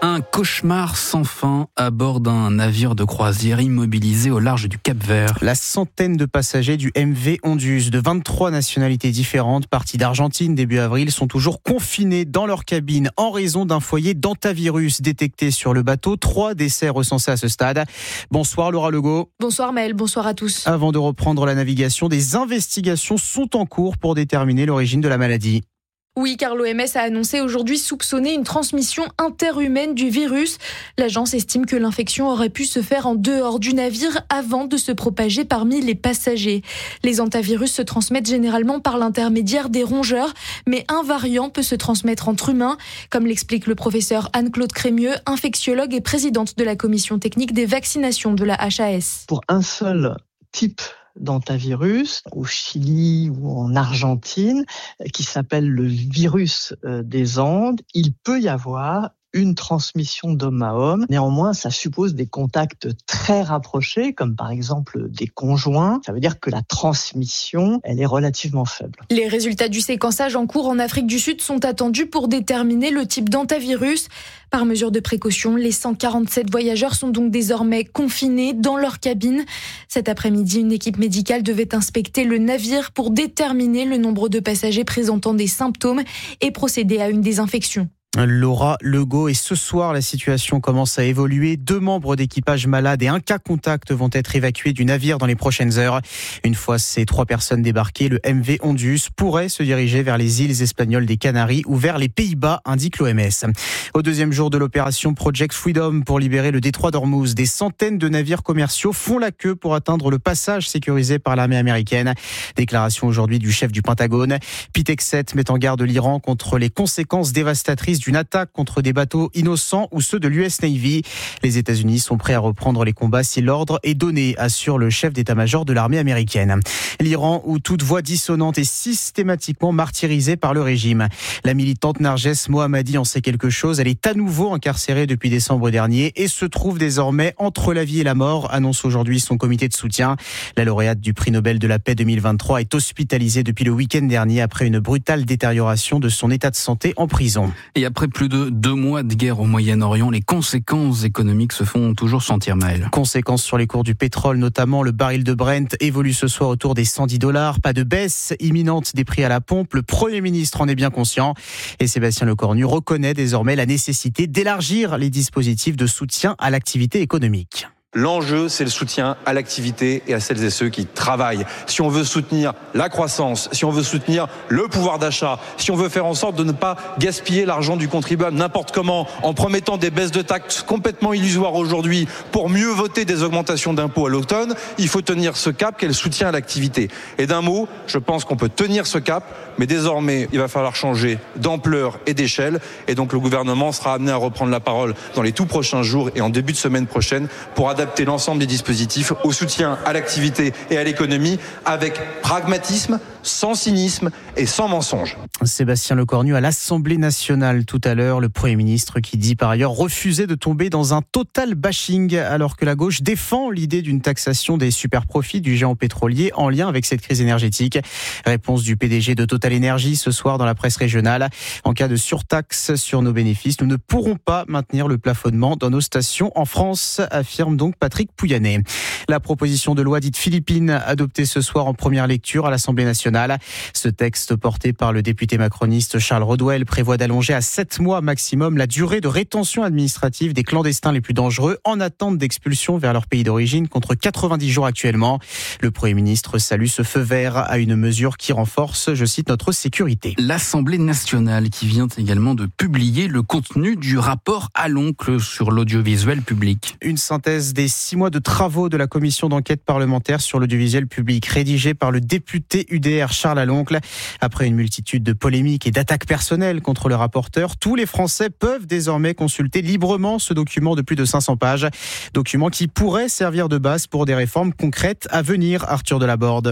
Un cauchemar sans fin à bord d'un navire de croisière immobilisé au large du Cap-Vert. La centaine de passagers du MV Ondius de 23 nationalités différentes, partis d'Argentine début avril, sont toujours confinés dans leur cabine en raison d'un foyer d'hantavirus détecté sur le bateau. 3 décès recensés à ce stade. Bonsoir Laura Legault. Bonsoir Maël, bonsoir à tous. Avant de reprendre la navigation, des investigations sont en cours pour déterminer l'origine de la maladie. Oui, car l'OMS a annoncé aujourd'hui soupçonner une transmission interhumaine du virus. L'agence estime que l'infection aurait pu se faire en dehors du navire avant de se propager parmi les passagers. Les hantavirus se transmettent généralement par l'intermédiaire des rongeurs, mais un variant peut se transmettre entre humains, comme l'explique le professeur Anne-Claude Crémieux, infectiologue et présidente de la commission technique des vaccinations de la HAS. Pour un seul type d'hantavirus au Chili ou en Argentine, qui s'appelle le virus des Andes, il peut y avoir une transmission d'homme à homme. Néanmoins, ça suppose des contacts très rapprochés, comme par exemple des conjoints. Ça veut dire que la transmission, elle est relativement faible. Les résultats du séquençage en cours en Afrique du Sud sont attendus pour déterminer le type d'hantavirus. Par mesure de précaution, les 147 voyageurs sont donc désormais confinés dans leur cabine. Cet après-midi, une équipe médicale devait inspecter le navire pour déterminer le nombre de passagers présentant des symptômes et procéder à une désinfection. Laura Legault, et ce soir, la situation commence à évoluer. 2 membres d'équipage malades et 1 cas contact vont être évacués du navire dans les prochaines heures. Une fois ces 3 personnes débarquées, le MV Ondius pourrait se diriger vers les îles espagnoles des Canaries ou vers les Pays-Bas, indique l'OMS. Au 2e jour de l'opération Project Freedom pour libérer le détroit d'Ormuz, des centaines de navires commerciaux font la queue pour atteindre le passage sécurisé par l'armée américaine. Déclaration aujourd'hui du chef du Pentagone. Pete Hegseth met en garde l'Iran contre les conséquences dévastatrices d'une attaque contre des bateaux innocents ou ceux de l'US Navy. Les États-Unis sont prêts à reprendre les combats si l'ordre est donné, assure le chef d'état-major de l'armée américaine. L'Iran, où toute voix dissonante est systématiquement martyrisée par le régime. La militante Narges Mohammadi en sait quelque chose. Elle est à nouveau incarcérée depuis décembre dernier et se trouve désormais entre la vie et la mort, annonce aujourd'hui son comité de soutien. La lauréate du prix Nobel de la paix 2023 est hospitalisée depuis le week-end dernier après une brutale détérioration de son état de santé en prison. Et après plus de 2 mois de guerre au Moyen-Orient, les conséquences économiques se font toujours sentir, Maël. Conséquences sur les cours du pétrole, notamment le baril de Brent évolue ce soir autour des $110. Pas de baisse imminente des prix à la pompe. Le Premier ministre en est bien conscient. Et Sébastien Lecornu reconnaît désormais la nécessité d'élargir les dispositifs de soutien à l'activité économique. L'enjeu, c'est le soutien à l'activité et à celles et ceux qui travaillent. Si on veut soutenir la croissance, si on veut soutenir le pouvoir d'achat, si on veut faire en sorte de ne pas gaspiller l'argent du contribuable n'importe comment, en promettant des baisses de taxes complètement illusoires aujourd'hui pour mieux voter des augmentations d'impôts à l'automne, il faut tenir ce cap qu'est le soutien à l'activité. Et d'un mot, je pense qu'on peut tenir ce cap, mais désormais, il va falloir changer d'ampleur et d'échelle. Et donc le gouvernement sera amené à reprendre la parole dans les tout prochains jours et en début de semaine prochaine pour adapter l'ensemble des dispositifs au soutien à l'activité et à l'économie avec pragmatisme, sans cynisme et sans mensonge. Sébastien Lecornu à l'Assemblée nationale tout à l'heure, le Premier ministre qui dit par ailleurs refuser de tomber dans un total bashing alors que la gauche défend l'idée d'une taxation des super-profits du géant pétrolier en lien avec cette crise énergétique. Réponse du PDG de Total Energy ce soir dans la presse régionale. En cas de surtaxe sur nos bénéfices, nous ne pourrons pas maintenir le plafonnement dans nos stations en France, affirme donc Patrick Pouyanné. La proposition de loi dite philippine adoptée ce soir en première lecture à l'Assemblée nationale. Ce texte porté par le député macroniste Charles Rodwell prévoit d'allonger à 7 mois maximum la durée de rétention administrative des clandestins les plus dangereux en attente d'expulsion vers leur pays d'origine contre 90 jours actuellement. Le Premier ministre salue ce feu vert à une mesure qui renforce, je cite, notre sécurité. L'Assemblée nationale qui vient également de publier le contenu du rapport Alloncle sur l'audiovisuel public. Une synthèse des 6 mois de travaux de la commission d'enquête parlementaire sur l'audiovisuel public, rédigée par le député UDR Charles Alloncle. Après une multitude de polémiques et d'attaques personnelles contre le rapporteur, tous les Français peuvent désormais consulter librement ce document de plus de 500 pages. Document qui pourrait servir de base pour des réformes concrètes à venir, Arthur Delaborde.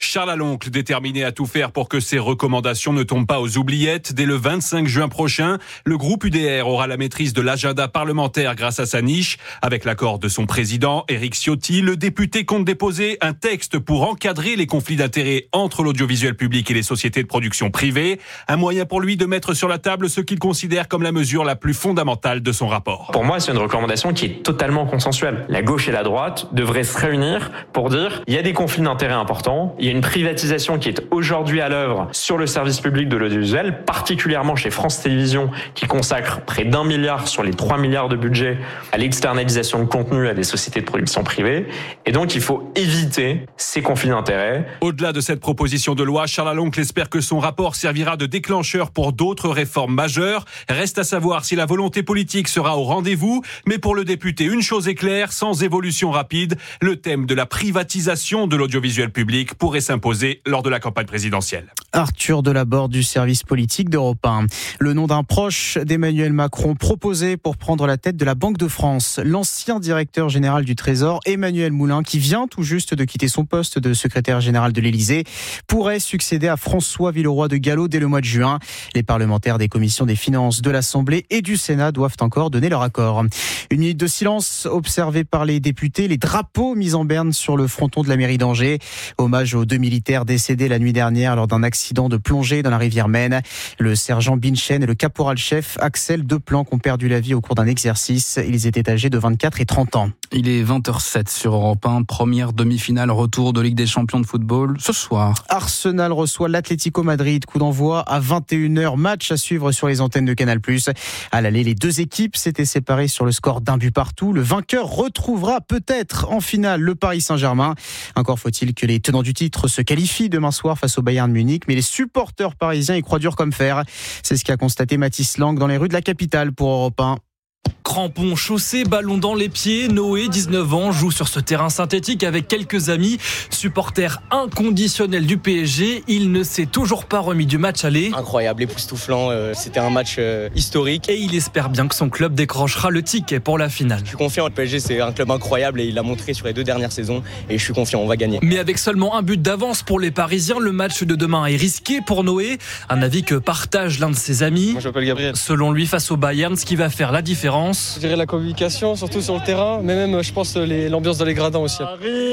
Charles Aloncle, déterminé à tout faire pour que ses recommandations ne tombent pas aux oubliettes. Dès le 25 juin prochain, le groupe UDR aura la maîtrise de l'agenda parlementaire grâce à sa niche. Avec l'accord de son président, Éric Ciotti, le député compte déposer un texte pour encadrer les conflits d'intérêts entre l'audiovisuel public et les sociétés de production privées. Un moyen pour lui de mettre sur la table ce qu'il considère comme la mesure la plus fondamentale de son rapport. Pour moi, c'est une recommandation qui est totalement consensuelle. La gauche et la droite devraient se réunir pour dire il y a des conflits d'intérêts importants, il y a une privatisation qui est aujourd'hui à l'œuvre sur le service public de l'audiovisuel, particulièrement chez France Télévisions, qui consacre près d'1 milliard sur les 3 milliards de budget à l'externalisation de contenu à des sociétés de production privées. Et donc, il faut éviter ces conflits d'intérêts. Au-delà de cette proposition de loi, Charles Aloncle espère que son rapport servira de déclencheur pour d'autres réformes majeures. Reste à savoir si la volonté politique sera au rendez-vous. Mais pour le député, une chose est claire, sans évolution rapide, le thème de la privatisation de l'audiovisuel public pourrait s'imposer lors de la campagne présidentielle. Arthur Delaborde du service politique d'Europe 1. Le nom d'un proche d'Emmanuel Macron proposé pour prendre la tête de la Banque de France. L'ancien directeur général du Trésor, Emmanuel Moulin, qui vient tout juste de quitter son poste de secrétaire général de l'Élysée, pourrait succéder à François Villeroy de Galhau dès le mois de juin. Les parlementaires des commissions des finances de l'Assemblée et du Sénat doivent encore donner leur accord. Une minute de silence observée par les députés, les drapeaux mis en berne sur le fronton de la mairie d'Angers. Hommage aux 2 militaires décédés la nuit dernière lors d'un accident de plongée dans la rivière Maine. Le sergent Binchen et le caporal-chef Axel Deplanque ont perdu la vie au cours d'un exercice. Ils étaient âgés de 24 et 30 ans. Il est 20h07 sur Europe 1, première demi-finale retour de Ligue des Champions de football ce soir. Arsenal reçoit l'Atlético Madrid, coup d'envoi à 21h, match à suivre sur les antennes de Canal+. À l'aller, les deux équipes s'étaient séparées sur le score d'1 but partout. Le vainqueur retrouvera peut-être en finale le Paris Saint-Germain. Encore faut-il que les tenants du titre se qualifient demain soir face au Bayern de Munich, mais les supporters parisiens y croient dur comme fer. C'est ce qu'a constaté Mathis Lang dans les rues de la capitale pour Europe 1. Crampons, chaussés, ballon dans les pieds, Noé, 19 ans, joue sur ce terrain synthétique avec quelques amis. Supporter inconditionnel du PSG, il ne s'est toujours pas remis du match aller. Incroyable, époustouflant, c'était un match historique. Et il espère bien que son club décrochera le ticket pour la finale. Je suis confiant, le PSG c'est un club incroyable et il l'a montré sur les 2 dernières saisons et je suis confiant, on va gagner. Mais avec seulement un but d'avance pour les Parisiens, le match de demain est risqué pour Noé. Un avis que partage l'un de ses amis. Moi je m'appelle Gabriel. Selon lui, face au Bayern, ce qui va faire la différence, je dirais la communication, surtout sur le terrain, mais même, je pense, l'ambiance dans les gradins aussi.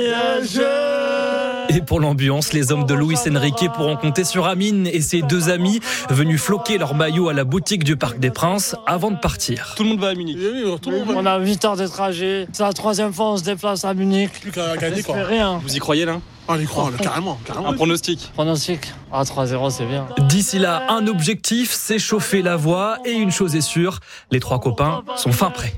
Et pour l'ambiance, les hommes de Luis Enrique pourront compter sur Amine et ses 2 amis venus floquer leur maillot à la boutique du Parc des Princes avant de partir. Tout le monde va à Munich. On a 8 heures de trajet. C'est la 3e fois on se déplace à Munich. Plus qu'à gagner, quoi. Rien. Vous y croyez là ? On y croit, carrément. Un pronostic. 3-0, c'est bien. D'ici là, un objectif, c'est chauffer la voie. Et une chose est sûre, les 3 copains sont fin prêts.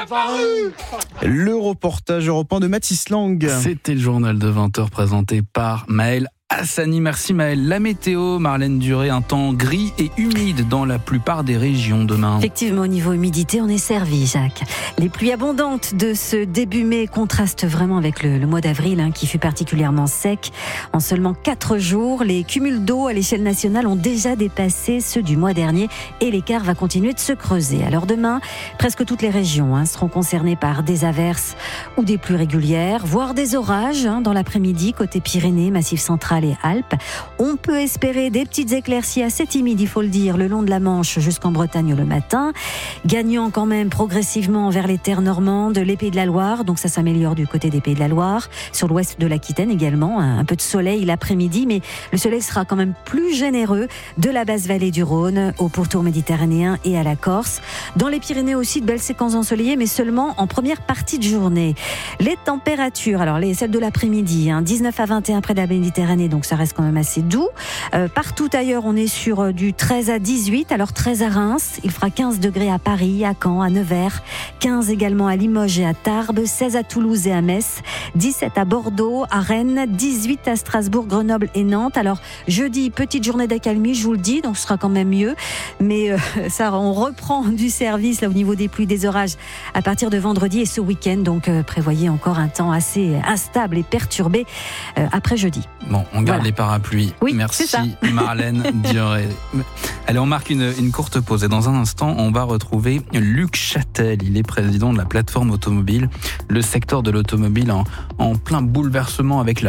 Le reportage européen de Mathis Lang. C'était le journal de 20h présenté par Maël Hassani. Merci Maël. La météo, Marlène Duré, un temps gris et humide dans la plupart des régions demain. Effectivement, au niveau humidité, on est servi, Jacques. Les pluies abondantes de ce début mai contrastent vraiment avec le mois d'avril, qui fut particulièrement sec. En seulement 4 jours, les cumuls d'eau à l'échelle nationale ont déjà dépassé ceux du mois dernier et l'écart va continuer de se creuser. Alors demain, presque toutes les régions seront concernées par des averses ou des pluies régulières, voire des orages dans l'après-midi côté Pyrénées, Massif central et Alpes. On peut espérer des petites éclaircies assez timides, il faut le dire, le long de la Manche jusqu'en Bretagne le matin, gagnant quand même progressivement vers les terres normandes, les Pays de la Loire, donc ça s'améliore du côté des Pays de la Loire, sur l'ouest de l'Aquitaine également, un peu de soleil l'après-midi, mais le soleil sera quand même plus généreux de la basse vallée du Rhône au pourtour méditerranéen et à la Corse. Dans les Pyrénées aussi, de belles séquences ensoleillées, mais seulement en première partie de journée. Les températures, alors celles de l'après-midi, 19 à 21 près de la Méditerranée, donc ça reste quand même assez doux. Partout ailleurs, on est sur du 13 à 18, alors 13 à Reims, il fera 15 degrés à Paris, à Caen, à Nevers, 15 également à Limoges et à Tarbes, 16 à Toulouse et à Metz, 17 à Bordeaux, à Rennes, 18 à Strasbourg, Grenoble et Nantes. Alors jeudi, petite journée d'accalmie, je vous le dis, donc ce sera quand même mieux, mais ça, on reprend du service là au niveau des pluies, des orages à partir de vendredi et ce week-end, donc prévoyez encore un temps assez instable et perturbé après jeudi. Bon, on garde les parapluies. Oui, merci Marlène Duré. Allez, on marque une courte pause et dans un instant, on va retrouver Luc Châtel. Il est président de la plateforme automobile. Le secteur de l'automobile en plein bouleversement avec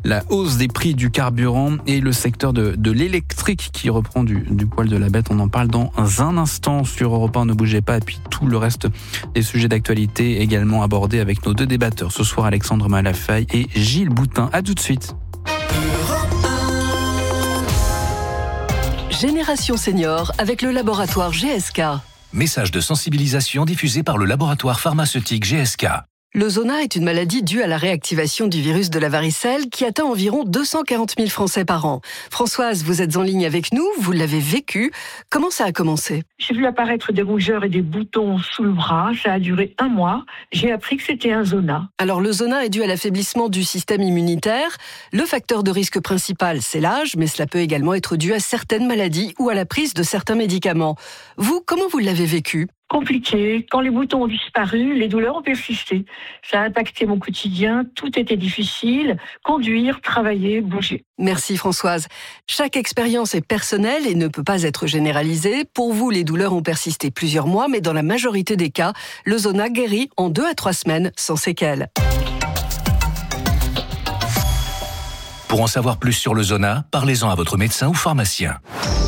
la hausse des prix du carburant et le secteur de l'électrique qui reprend du poil de la bête. On en parle dans un instant sur Europe 1, ne bougez pas. Et puis tout le reste des sujets d'actualité également abordés avec nos deux débatteurs ce soir, Alexandre Malafaille et Gilles Boutin. À tout de suite. Génération Senior avec le laboratoire GSK. Message de sensibilisation diffusé par le laboratoire pharmaceutique GSK. Le zona est une maladie due à la réactivation du virus de la varicelle qui atteint environ 240 000 Français par an. Françoise, vous êtes en ligne avec nous, vous l'avez vécu. Comment ça a commencé ? J'ai vu apparaître des rougeurs et des boutons sous le bras. Ça a duré 1 mois. J'ai appris que c'était un zona. Alors le zona est dû à l'affaiblissement du système immunitaire. Le facteur de risque principal, c'est l'âge, mais cela peut également être dû à certaines maladies ou à la prise de certains médicaments. Vous, comment vous l'avez vécu ? Compliqué. Quand les boutons ont disparu, les douleurs ont persisté. Ça a impacté mon quotidien. Tout était difficile. Conduire, travailler, bouger. Merci Françoise. Chaque expérience est personnelle et ne peut pas être généralisée. Pour vous, les douleurs ont persisté plusieurs mois, mais dans la majorité des cas, le zona guérit en 2 à 3 semaines sans séquelles. Pour en savoir plus sur le zona, parlez-en à votre médecin ou pharmacien.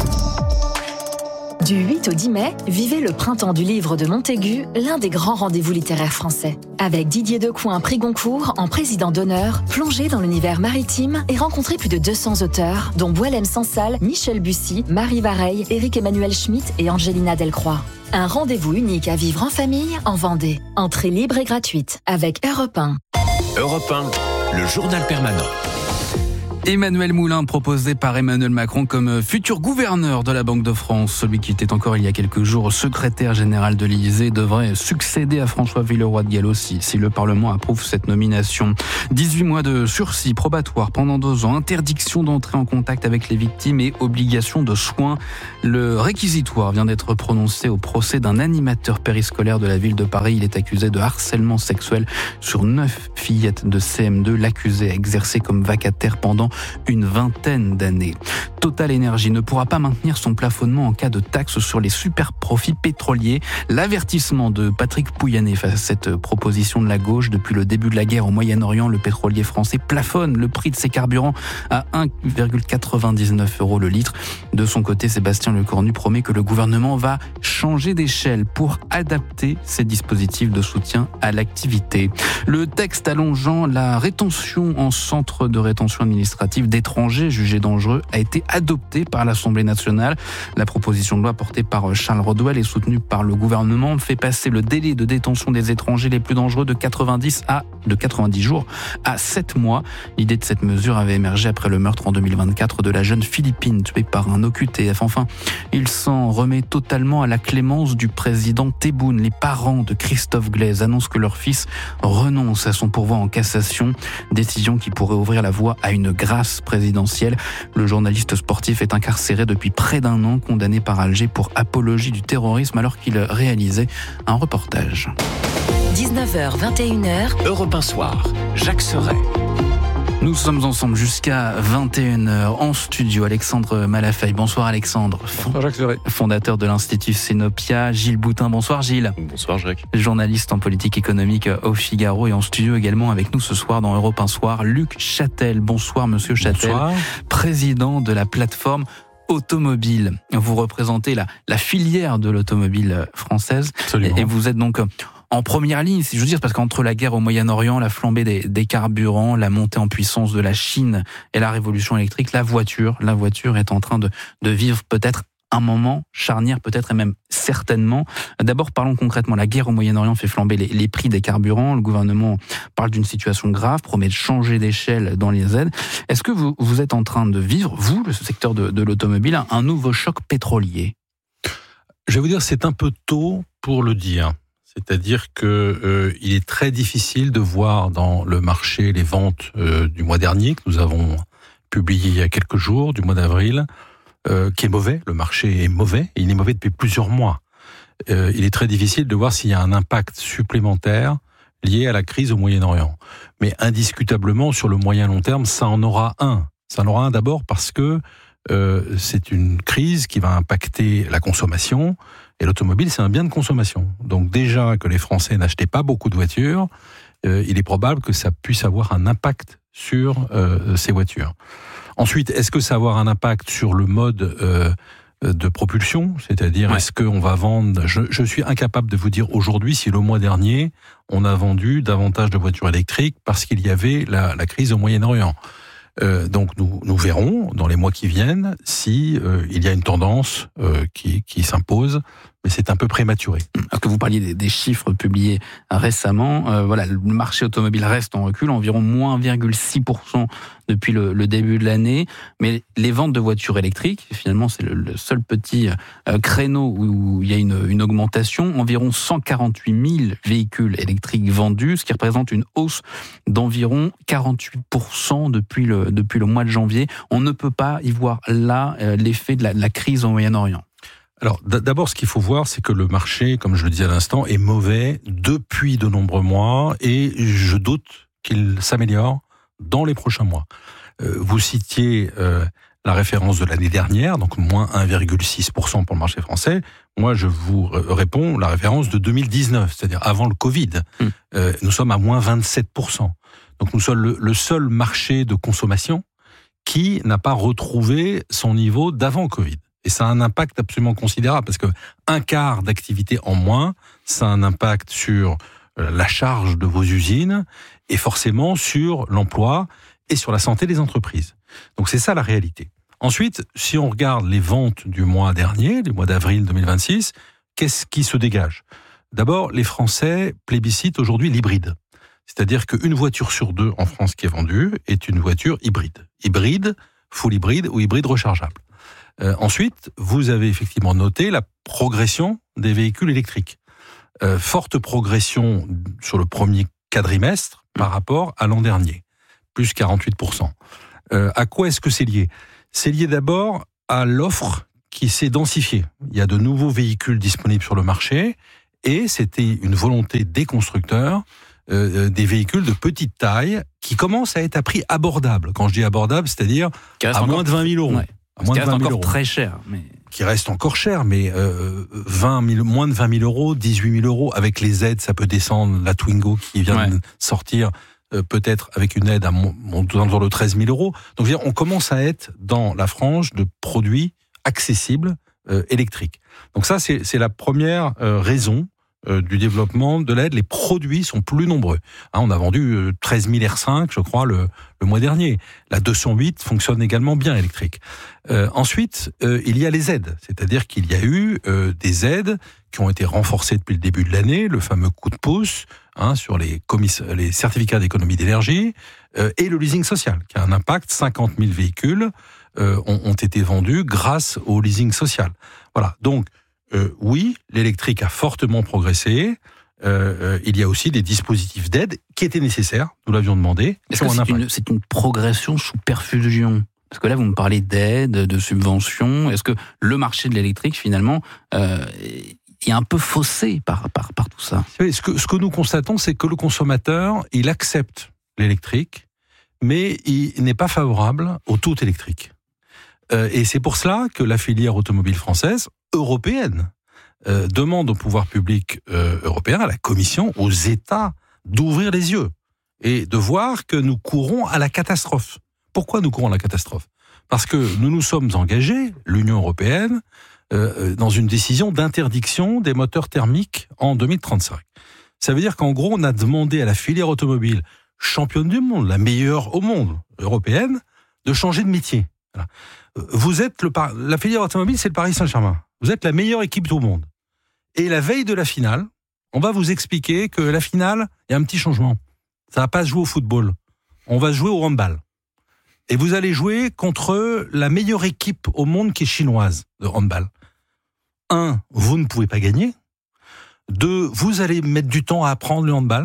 Du 8 au 10 mai, vivez le printemps du livre de Montaigu, l'un des grands rendez-vous littéraires français. Avec Didier Decoing, prix Goncourt, en président d'honneur, plongez dans l'univers maritime et rencontrez plus de 200 auteurs, dont Boualem Sansal, Michel Bussy, Marie Vareille, Éric-Emmanuel Schmitt et Angelina Delcroix. Un rendez-vous unique à vivre en famille, en Vendée. Entrée libre et gratuite, avec Europe 1. Europe 1, le journal permanent. Emmanuel Moulin, proposé par Emmanuel Macron comme futur gouverneur de la Banque de France. Celui qui était encore il y a quelques jours secrétaire général de l'Élysée devrait succéder à François Villeroy de Galhau si le Parlement approuve cette nomination. 18 mois de sursis probatoire pendant 2 ans, interdiction d'entrer en contact avec les victimes et obligation de soins. Le réquisitoire vient d'être prononcé au procès d'un animateur périscolaire de la ville de Paris. Il est accusé de harcèlement sexuel sur 9 fillettes de CM2. L'accusé a exercé comme vacataire pendant une 20aine d'années. Total Énergie ne pourra pas maintenir son plafonnement en cas de taxe sur les super profits pétroliers. L'avertissement de Patrick Pouyanné face à cette proposition de la gauche. Depuis le début de la guerre au Moyen-Orient, le pétrolier français plafonne le prix de ses carburants à 1,99 € le litre. De son côté, Sébastien Lecornu promet que le gouvernement va changer d'échelle pour adapter ses dispositifs de soutien à l'activité. Le texte allongeant la rétention en centre de rétention administrative d'étrangers jugés dangereux a été adopté par l'Assemblée nationale. La proposition de loi portée par Charles Rodwell et soutenue par le gouvernement fait passer le délai de détention des étrangers les plus dangereux de 90 jours à 7 mois. L'idée de cette mesure avait émergé après le meurtre en 2024 de la jeune Philippine tuée par un OQTF. Enfin, il s'en remet totalement à la clémence du président Tebboune. Les parents de Christophe Glaise annoncent que leur fils renonce à son pourvoi en cassation, décision qui pourrait ouvrir la voie à une grâce présidentielle. Le journaliste sportif est incarcéré depuis près d'1 an, condamné par Alger pour apologie du terrorisme alors qu'il réalisait un reportage. 19h, 21h, Europe 1 Soir, Jacques Serret. Nous sommes ensemble jusqu'à 21h en studio. Alexandre Malafaille. Bonsoir Alexandre. Bonsoir Jacques Serret. Fondateur de l'Institut Cénopia. Gilles Boutin. Bonsoir Gilles. Bonsoir Jacques. Journaliste en politique économique au Figaro et en studio également avec nous ce soir dans Europe 1 Soir. Luc Châtel. Bonsoir Monsieur Châtel. Bonsoir. Président de la plateforme automobile. Vous représentez la filière de l'automobile française. Absolument. Et vous êtes donc en première ligne, si je veux dire, parce qu'entre la guerre au Moyen-Orient, la flambée des carburants, la montée en puissance de la Chine et la révolution électrique, la voiture est en train de vivre peut-être un moment charnière, peut-être et même certainement. D'abord, parlons concrètement. La guerre au Moyen-Orient fait flamber les prix des carburants. Le gouvernement parle d'une situation grave, promet de changer d'échelle dans les aides. Est-ce que vous êtes en train de vivre, vous, le secteur de l'automobile, un nouveau choc pétrolier ? Je vais vous dire, c'est un peu tôt pour le dire. C'est-à-dire que il est très difficile de voir dans le marché les ventes du mois dernier, que nous avons publié il y a quelques jours, du mois d'avril, qui est mauvais. Le marché est mauvais, et il est mauvais depuis plusieurs mois. Il est très difficile de voir s'il y a un impact supplémentaire lié à la crise au Moyen-Orient. Mais indiscutablement, sur le moyen-long terme, ça en aura un. Ça en aura un d'abord parce que c'est une crise qui va impacter la consommation, et l'automobile, c'est un bien de consommation. Donc déjà que les Français n'achetaient pas beaucoup de voitures, il est probable que ça puisse avoir un impact sur ces voitures. Ensuite, est-ce que ça va avoir un impact sur le mode de propulsion ? C'est-à-dire, est-ce qu'on va vendre... Je suis incapable de vous dire aujourd'hui si le mois dernier, on a vendu davantage de voitures électriques parce qu'il y avait la crise au Moyen-Orient. Donc nous verrons dans les mois qui viennent si il y a une tendance qui s'impose, mais c'est un peu prématuré. Alors que vous parliez des chiffres publiés récemment, voilà, le marché automobile reste en recul, environ moins 1,6% depuis le début de l'année, mais les ventes de voitures électriques, finalement c'est le seul petit créneau où il y a une augmentation, environ 148 000 véhicules électriques vendus, ce qui représente une hausse d'environ 48% depuis le mois de janvier. On ne peut pas y voir là l'effet de la crise au Moyen-Orient. Alors, d'abord, ce qu'il faut voir, c'est que le marché, comme je le disais à l'instant, est mauvais depuis de nombreux mois et je doute qu'il s'améliore dans les prochains mois. Vous citiez la référence de l'année dernière, donc moins 1,6% pour le marché français. Moi, je vous réponds la référence de 2019, c'est-à-dire avant le Covid. Nous sommes à moins 27%. Donc, nous sommes le seul marché de consommation qui n'a pas retrouvé son niveau d'avant Covid. Et ça a un impact absolument considérable, parce que un quart d'activité en moins, ça a un impact sur la charge de vos usines, et forcément sur l'emploi et sur la santé des entreprises. Donc c'est ça la réalité. Ensuite, si on regarde les ventes du mois dernier, du mois d'avril 2026, qu'est-ce qui se dégage ? D'abord, les Français plébiscitent aujourd'hui l'hybride. C'est-à-dire qu'une voiture sur deux en France qui est vendue est une voiture hybride. Hybride, full hybride ou hybride rechargeable. Ensuite, vous avez effectivement noté la progression des véhicules électriques. Forte progression sur le premier quadrimestre par rapport à l'an dernier, plus 48%. À quoi est-ce que c'est lié ? C'est lié d'abord à l'offre qui s'est densifiée. Il y a de nouveaux véhicules disponibles sur le marché et c'était une volonté des constructeurs, des véhicules de petite taille qui commencent à être à prix abordable. Quand je dis abordable, c'est-à-dire à moins de 20 000 euros. Ouais. Qui reste encore très cher. Qui reste encore cher, mais moins de 20 000 euros, 18 000 euros, avec les aides, ça peut descendre. La Twingo qui vient de sortir, peut-être avec une aide à autour de 13 000 euros. Donc, je veux dire, on commence à être dans la frange de produits accessibles électriques. Donc ça, c'est la première raison du développement de l'aide. Les produits sont plus nombreux. On a vendu 13 000 R5, je crois, le mois dernier. La 208 fonctionne également bien électrique. Ensuite, il y a les aides. C'est-à-dire qu'il y a eu des aides qui ont été renforcées depuis le début de l'année, le fameux coup de pouce sur les certificats d'économie d'énergie et le leasing social, qui a un impact. 50 000 véhicules ont été vendus grâce au leasing social. Voilà, donc oui, l'électrique a fortement progressé. Il y a aussi des dispositifs d'aide qui étaient nécessaires, nous l'avions demandé. Est-ce que c'est une progression sous perfusion ? Parce que là, vous me parlez d'aide, de subventions. Est-ce que le marché de l'électrique, finalement, est un peu faussé par tout ça ? Ce que nous constatons, c'est que le consommateur, il accepte l'électrique, mais il n'est pas favorable au tout électrique. Et c'est pour cela que la filière automobile française, européenne, demande au pouvoir public européen, à la Commission, aux États, d'ouvrir les yeux et de voir que nous courons à la catastrophe. Pourquoi nous courons à la catastrophe ? Parce que nous nous sommes engagés, l'Union européenne, dans une décision d'interdiction des moteurs thermiques en 2035. Ça veut dire qu'en gros, on a demandé à la filière automobile, championne du monde, la meilleure au monde, européenne, de changer de métier. Voilà. Vous êtes la filière automobile, c'est le Paris Saint-Germain. Vous êtes la meilleure équipe au monde. Et la veille de la finale, on va vous expliquer que la finale, il y a un petit changement. Ça va pas se jouer au football. On va se jouer au handball. Et vous allez jouer contre la meilleure équipe au monde qui est chinoise de handball. 1, vous ne pouvez pas gagner. 2, vous allez mettre du temps à apprendre le handball.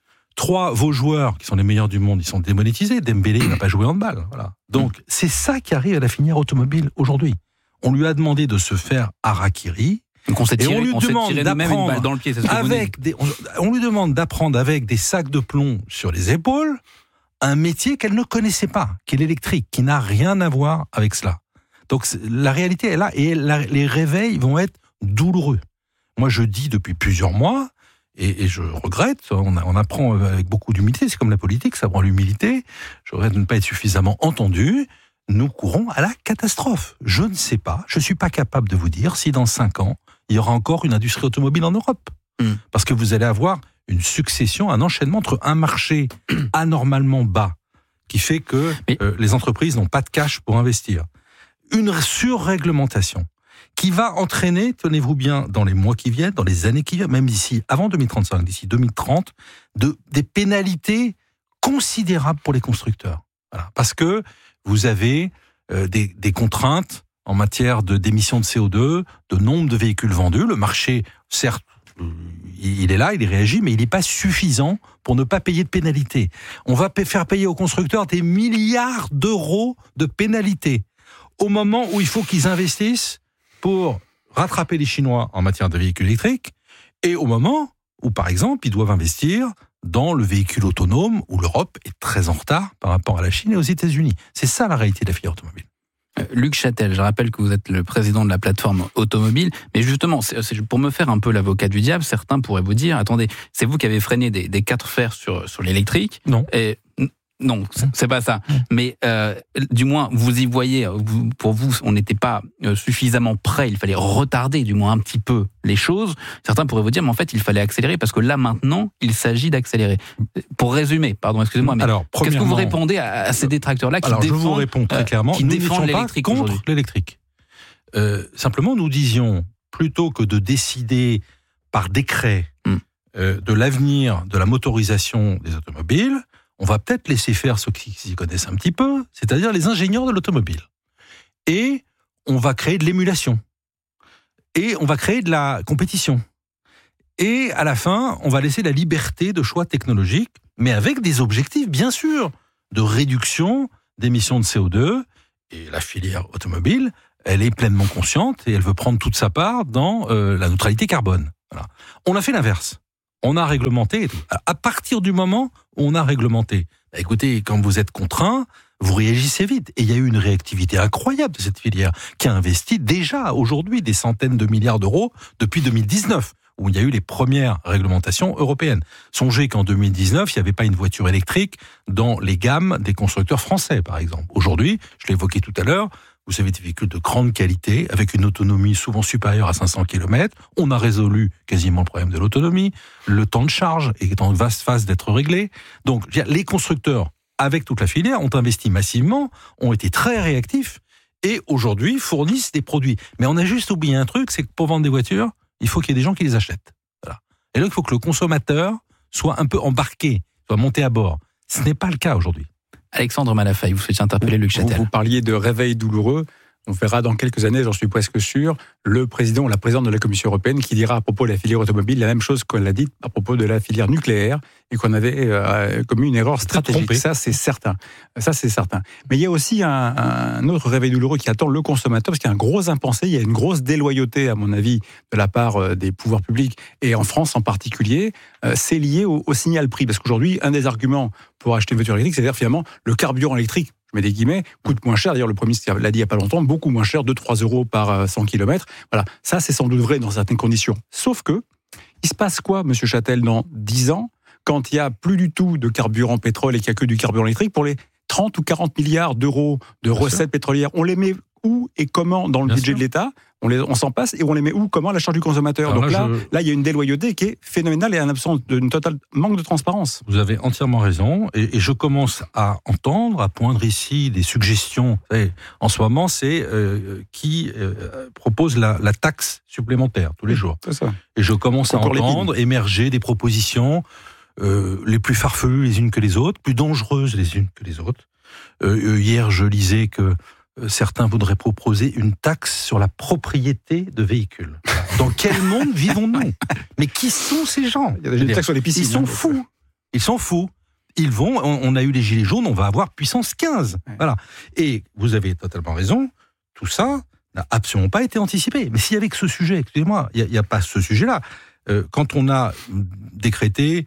3, vos joueurs, qui sont les meilleurs du monde, ils sont démonétisés. Dembélé, il n'a pas joué au handball. Voilà. Donc, c'est ça qui arrive à la filière automobile aujourd'hui. On lui a demandé de se faire harakiri. Donc on lui demande d'apprendre une dans le pied, c'est ce que on lui demande d'apprendre avec des sacs de plomb sur les épaules un métier qu'elle ne connaissait pas, qui est l'électrique, qui n'a rien à voir avec cela. Donc la réalité est là et les réveils vont être douloureux. Moi je dis depuis plusieurs mois, et je regrette, on apprend avec beaucoup d'humilité, c'est comme la politique, ça prend l'humilité, je regrette de ne pas être suffisamment entendu, nous courons à la catastrophe. Je ne sais pas, je ne suis pas capable de vous dire si dans 5 ans, il y aura encore une industrie automobile en Europe. Parce que vous allez avoir une succession, un enchaînement entre un marché anormalement bas, qui fait que les entreprises n'ont pas de cash pour investir. Une surréglementation qui va entraîner, tenez-vous bien, dans les mois qui viennent, dans les années qui viennent, même d'ici, avant 2035, d'ici 2030, des pénalités considérables pour les constructeurs. Voilà. Parce que vous avez des contraintes en matière d'émissions de CO2, de nombre de véhicules vendus. Le marché, certes, il est là, il réagit, mais il n'est pas suffisant pour ne pas payer de pénalités. On va faire payer aux constructeurs des milliards d'euros de pénalités au moment où il faut qu'ils investissent pour rattraper les Chinois en matière de véhicules électriques et au moment où, par exemple, ils doivent investir dans le véhicule autonome où l'Europe est très en retard par rapport à la Chine et aux États-Unis. C'est ça la réalité de la filière automobile. Luc Châtel, je rappelle que vous êtes le président de la plateforme automobile, mais justement, c'est pour me faire un peu l'avocat du diable, certains pourraient vous dire, attendez, c'est vous qui avez freiné des 4 fers sur l'électrique. Non. Non, c'est pas ça. Mais du moins, vous y voyez, pour vous, on n'était pas suffisamment prêt, il fallait retarder du moins un petit peu les choses. Certains pourraient vous dire, mais en fait, il fallait accélérer, parce que là, maintenant, il s'agit d'accélérer. Pour résumer, pardon, excusez-moi, mais qu'est-ce que vous répondez à ces détracteurs-là qui défendent, je vous réponds très clairement, qui défendent l'électrique contre aujourd'hui. L'électrique. Simplement, nous disions, plutôt que de décider par décret de l'avenir de la motorisation des automobiles, on va peut-être laisser faire ceux qui s'y connaissent un petit peu, c'est-à-dire les ingénieurs de l'automobile. Et on va créer de l'émulation. Et on va créer de la compétition. Et à la fin, on va laisser la liberté de choix technologique, mais avec des objectifs, bien sûr, de réduction d'émissions de CO2. Et la filière automobile, elle est pleinement consciente et elle veut prendre toute sa part dans la neutralité carbone. Voilà. On a fait l'inverse. On a réglementé et tout. À partir du moment où on a réglementé, écoutez, quand vous êtes contraint, vous réagissez vite. Et il y a eu une réactivité incroyable de cette filière qui a investi déjà aujourd'hui des centaines de milliards d'euros depuis 2019, où il y a eu les premières réglementations européennes. Songez qu'en 2019, il n'y avait pas une voiture électrique dans les gammes des constructeurs français, par exemple. Aujourd'hui, je l'ai évoqué tout à l'heure, vous avez des véhicules de grande qualité, avec une autonomie souvent supérieure à 500 km. On a résolu quasiment le problème de l'autonomie. Le temps de charge est en vaste phase d'être réglé. Donc, les constructeurs, avec toute la filière, ont investi massivement, ont été très réactifs, et aujourd'hui fournissent des produits. Mais on a juste oublié un truc, c'est que pour vendre des voitures, il faut qu'il y ait des gens qui les achètent. Voilà. Et là, il faut que le consommateur soit un peu embarqué, soit monté à bord. Ce n'est pas le cas aujourd'hui. Alexandre Malafaille, vous souhaitez interpeller Luc Châtel. Vous parliez de réveil douloureux. On verra dans quelques années, j'en suis presque sûr, le président ou la présidente de la Commission européenne qui dira à propos de la filière automobile la même chose qu'on l'a dit à propos de la filière nucléaire et qu'on avait commis une erreur stratégique. Ça, c'est certain. Mais il y a aussi un autre réveil douloureux qui attend le consommateur parce qu'il y a un gros impensé, il y a une grosse déloyauté, à mon avis, de la part des pouvoirs publics et en France en particulier. C'est lié au signal prix. Parce qu'aujourd'hui, un des arguments pour acheter une voiture électrique, c'est-à-dire finalement le carburant électrique, je mets des guillemets, coûte moins cher. D'ailleurs, le Premier ministre l'a dit il n'y a pas longtemps, beaucoup moins cher, 2-3 euros par 100 km. Voilà, ça c'est sans doute vrai dans certaines conditions. Sauf que, il se passe quoi, Monsieur Châtel, dans 10 ans, quand il n'y a plus du tout de carburant pétrole et qu'il n'y a que du carburant électrique, pour les 30 ou 40 milliards d'euros de recettes pétrolières, on les met où et comment dans le budget de l'État ? On s'en passe et on les met où, comment, à la charge du consommateur. Alors donc là, il y a une déloyauté qui est phénoménale et un absence d'une totale manque de transparence. Vous avez entièrement raison et je commence à entendre, à poindre ici des suggestions. Vous savez, en ce moment, c'est qui propose la taxe supplémentaire tous les jours. C'est ça. Et je commence à entendre émerger des propositions les plus farfelues les unes que les autres, plus dangereuses les unes que les autres. Hier, je lisais que certains voudraient proposer une taxe sur la propriété de véhicules. Dans quel monde vivons-nous ? Mais qui sont ces gens ? Il y a des taxes sur les piscines. Ils sont fous. Ils sont fous. Ils vont, on a eu les gilets jaunes, on va avoir puissance 15. Ouais. Voilà. Et vous avez totalement raison, tout ça n'a absolument pas été anticipé. Mais s'il y avait que ce sujet, excusez-moi, il n'y a pas ce sujet-là. Quand on a décrété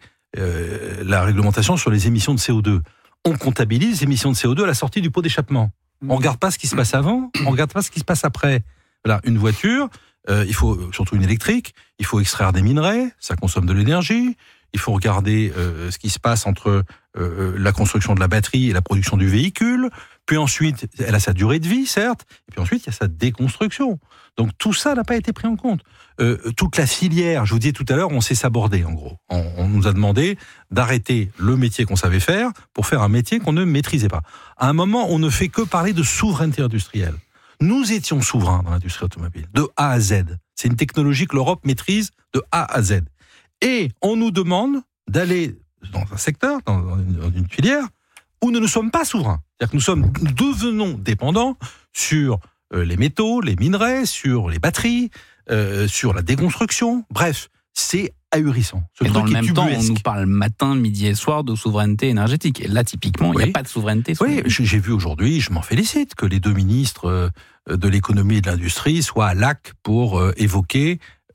la réglementation sur les émissions de CO2, on comptabilise les émissions de CO2 à la sortie du pot d'échappement. On ne regarde pas ce qui se passe avant, on ne regarde pas ce qui se passe après. Voilà, une voiture, il faut surtout une électrique, il faut extraire des minerais, ça consomme de l'énergie, il faut regarder ce qui se passe entre la construction de la batterie et la production du véhicule, puis ensuite, elle a sa durée de vie, certes, et puis ensuite, il y a sa déconstruction. Donc tout ça n'a pas été pris en compte. Toute la filière, je vous disais tout à l'heure, on s'est sabordé en gros. On nous a demandé d'arrêter le métier qu'on savait faire pour faire un métier qu'on ne maîtrisait pas. À un moment, on ne fait que parler de souveraineté industrielle. Nous étions souverains dans l'industrie automobile, de A à Z. C'est une technologie que l'Europe maîtrise de A à Z. Et on nous demande d'aller dans un secteur, dans une filière, où nous ne sommes pas souverains. C'est-à-dire que nous devenons dépendants sur les métaux, les minerais, sur les batteries, sur la déconstruction. Bref, c'est ahurissant. Et dans le même temps, on nous parle matin, midi et soir de souveraineté énergétique. Et là, typiquement, il n'y a pas de souveraineté. Oui, j'ai vu aujourd'hui, je m'en félicite, que les deux ministres de l'économie et de l'industrie soient à l'AC pour évoquer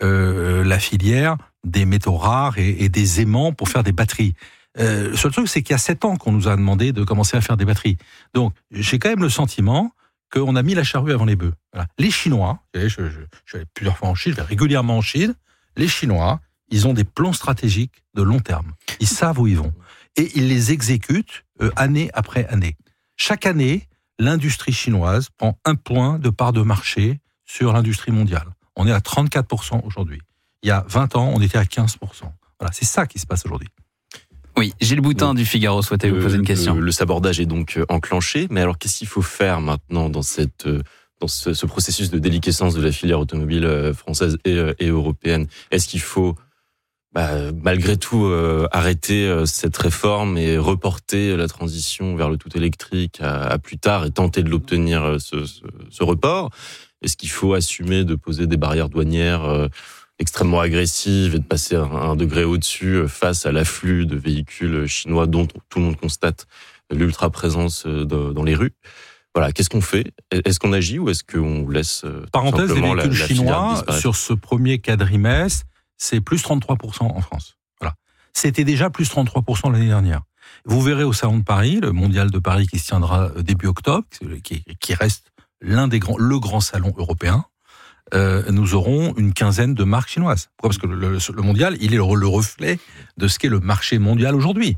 la filière des métaux rares et des aimants pour faire des batteries. Le seul truc, c'est qu'il y a 7 ans qu'on nous a demandé de commencer à faire des batteries. Donc, j'ai quand même le sentiment qu'on a mis la charrue avant les bœufs. Voilà. Les Chinois, je suis allé plusieurs fois en Chine, je vais régulièrement en Chine, les Chinois, ils ont des plans stratégiques de long terme. Ils savent où ils vont. Et ils les exécutent année après année. Chaque année, l'industrie chinoise prend 1 point de part de marché sur l'industrie mondiale. On est à 34% aujourd'hui. Il y a 20 ans, on était à 15%. Voilà, c'est ça qui se passe aujourd'hui. Oui, Gilles Boutin du Figaro souhaitait vous poser une question. Le sabordage est donc enclenché, mais alors qu'est-ce qu'il faut faire maintenant dans ce processus de déliquescence de la filière automobile française et européenne? Est-ce qu'il faut malgré tout arrêter cette réforme et reporter la transition vers le tout électrique à plus tard et tenter de l'obtenir ce report? Est-ce qu'il faut assumer de poser des barrières douanières extrêmement agressive et de passer un degré au-dessus face à l'afflux de véhicules chinois dont tout le monde constate l'ultra-présence dans les rues? Voilà, qu'est-ce qu'on fait? Est-ce qu'on agit ou est-ce qu'on laisse parenthèse, les véhicules chinois, disparaître? sur ce premier quadrimestre, c'est plus 33% en France. Voilà. C'était déjà plus 33% l'année dernière. Vous verrez au Salon de Paris, le Mondial de Paris qui se tiendra début octobre, qui reste le grand salon européen, nous aurons une quinzaine de marques chinoises. Pourquoi ? Parce que le mondial, il est le reflet de ce qu'est le marché mondial aujourd'hui.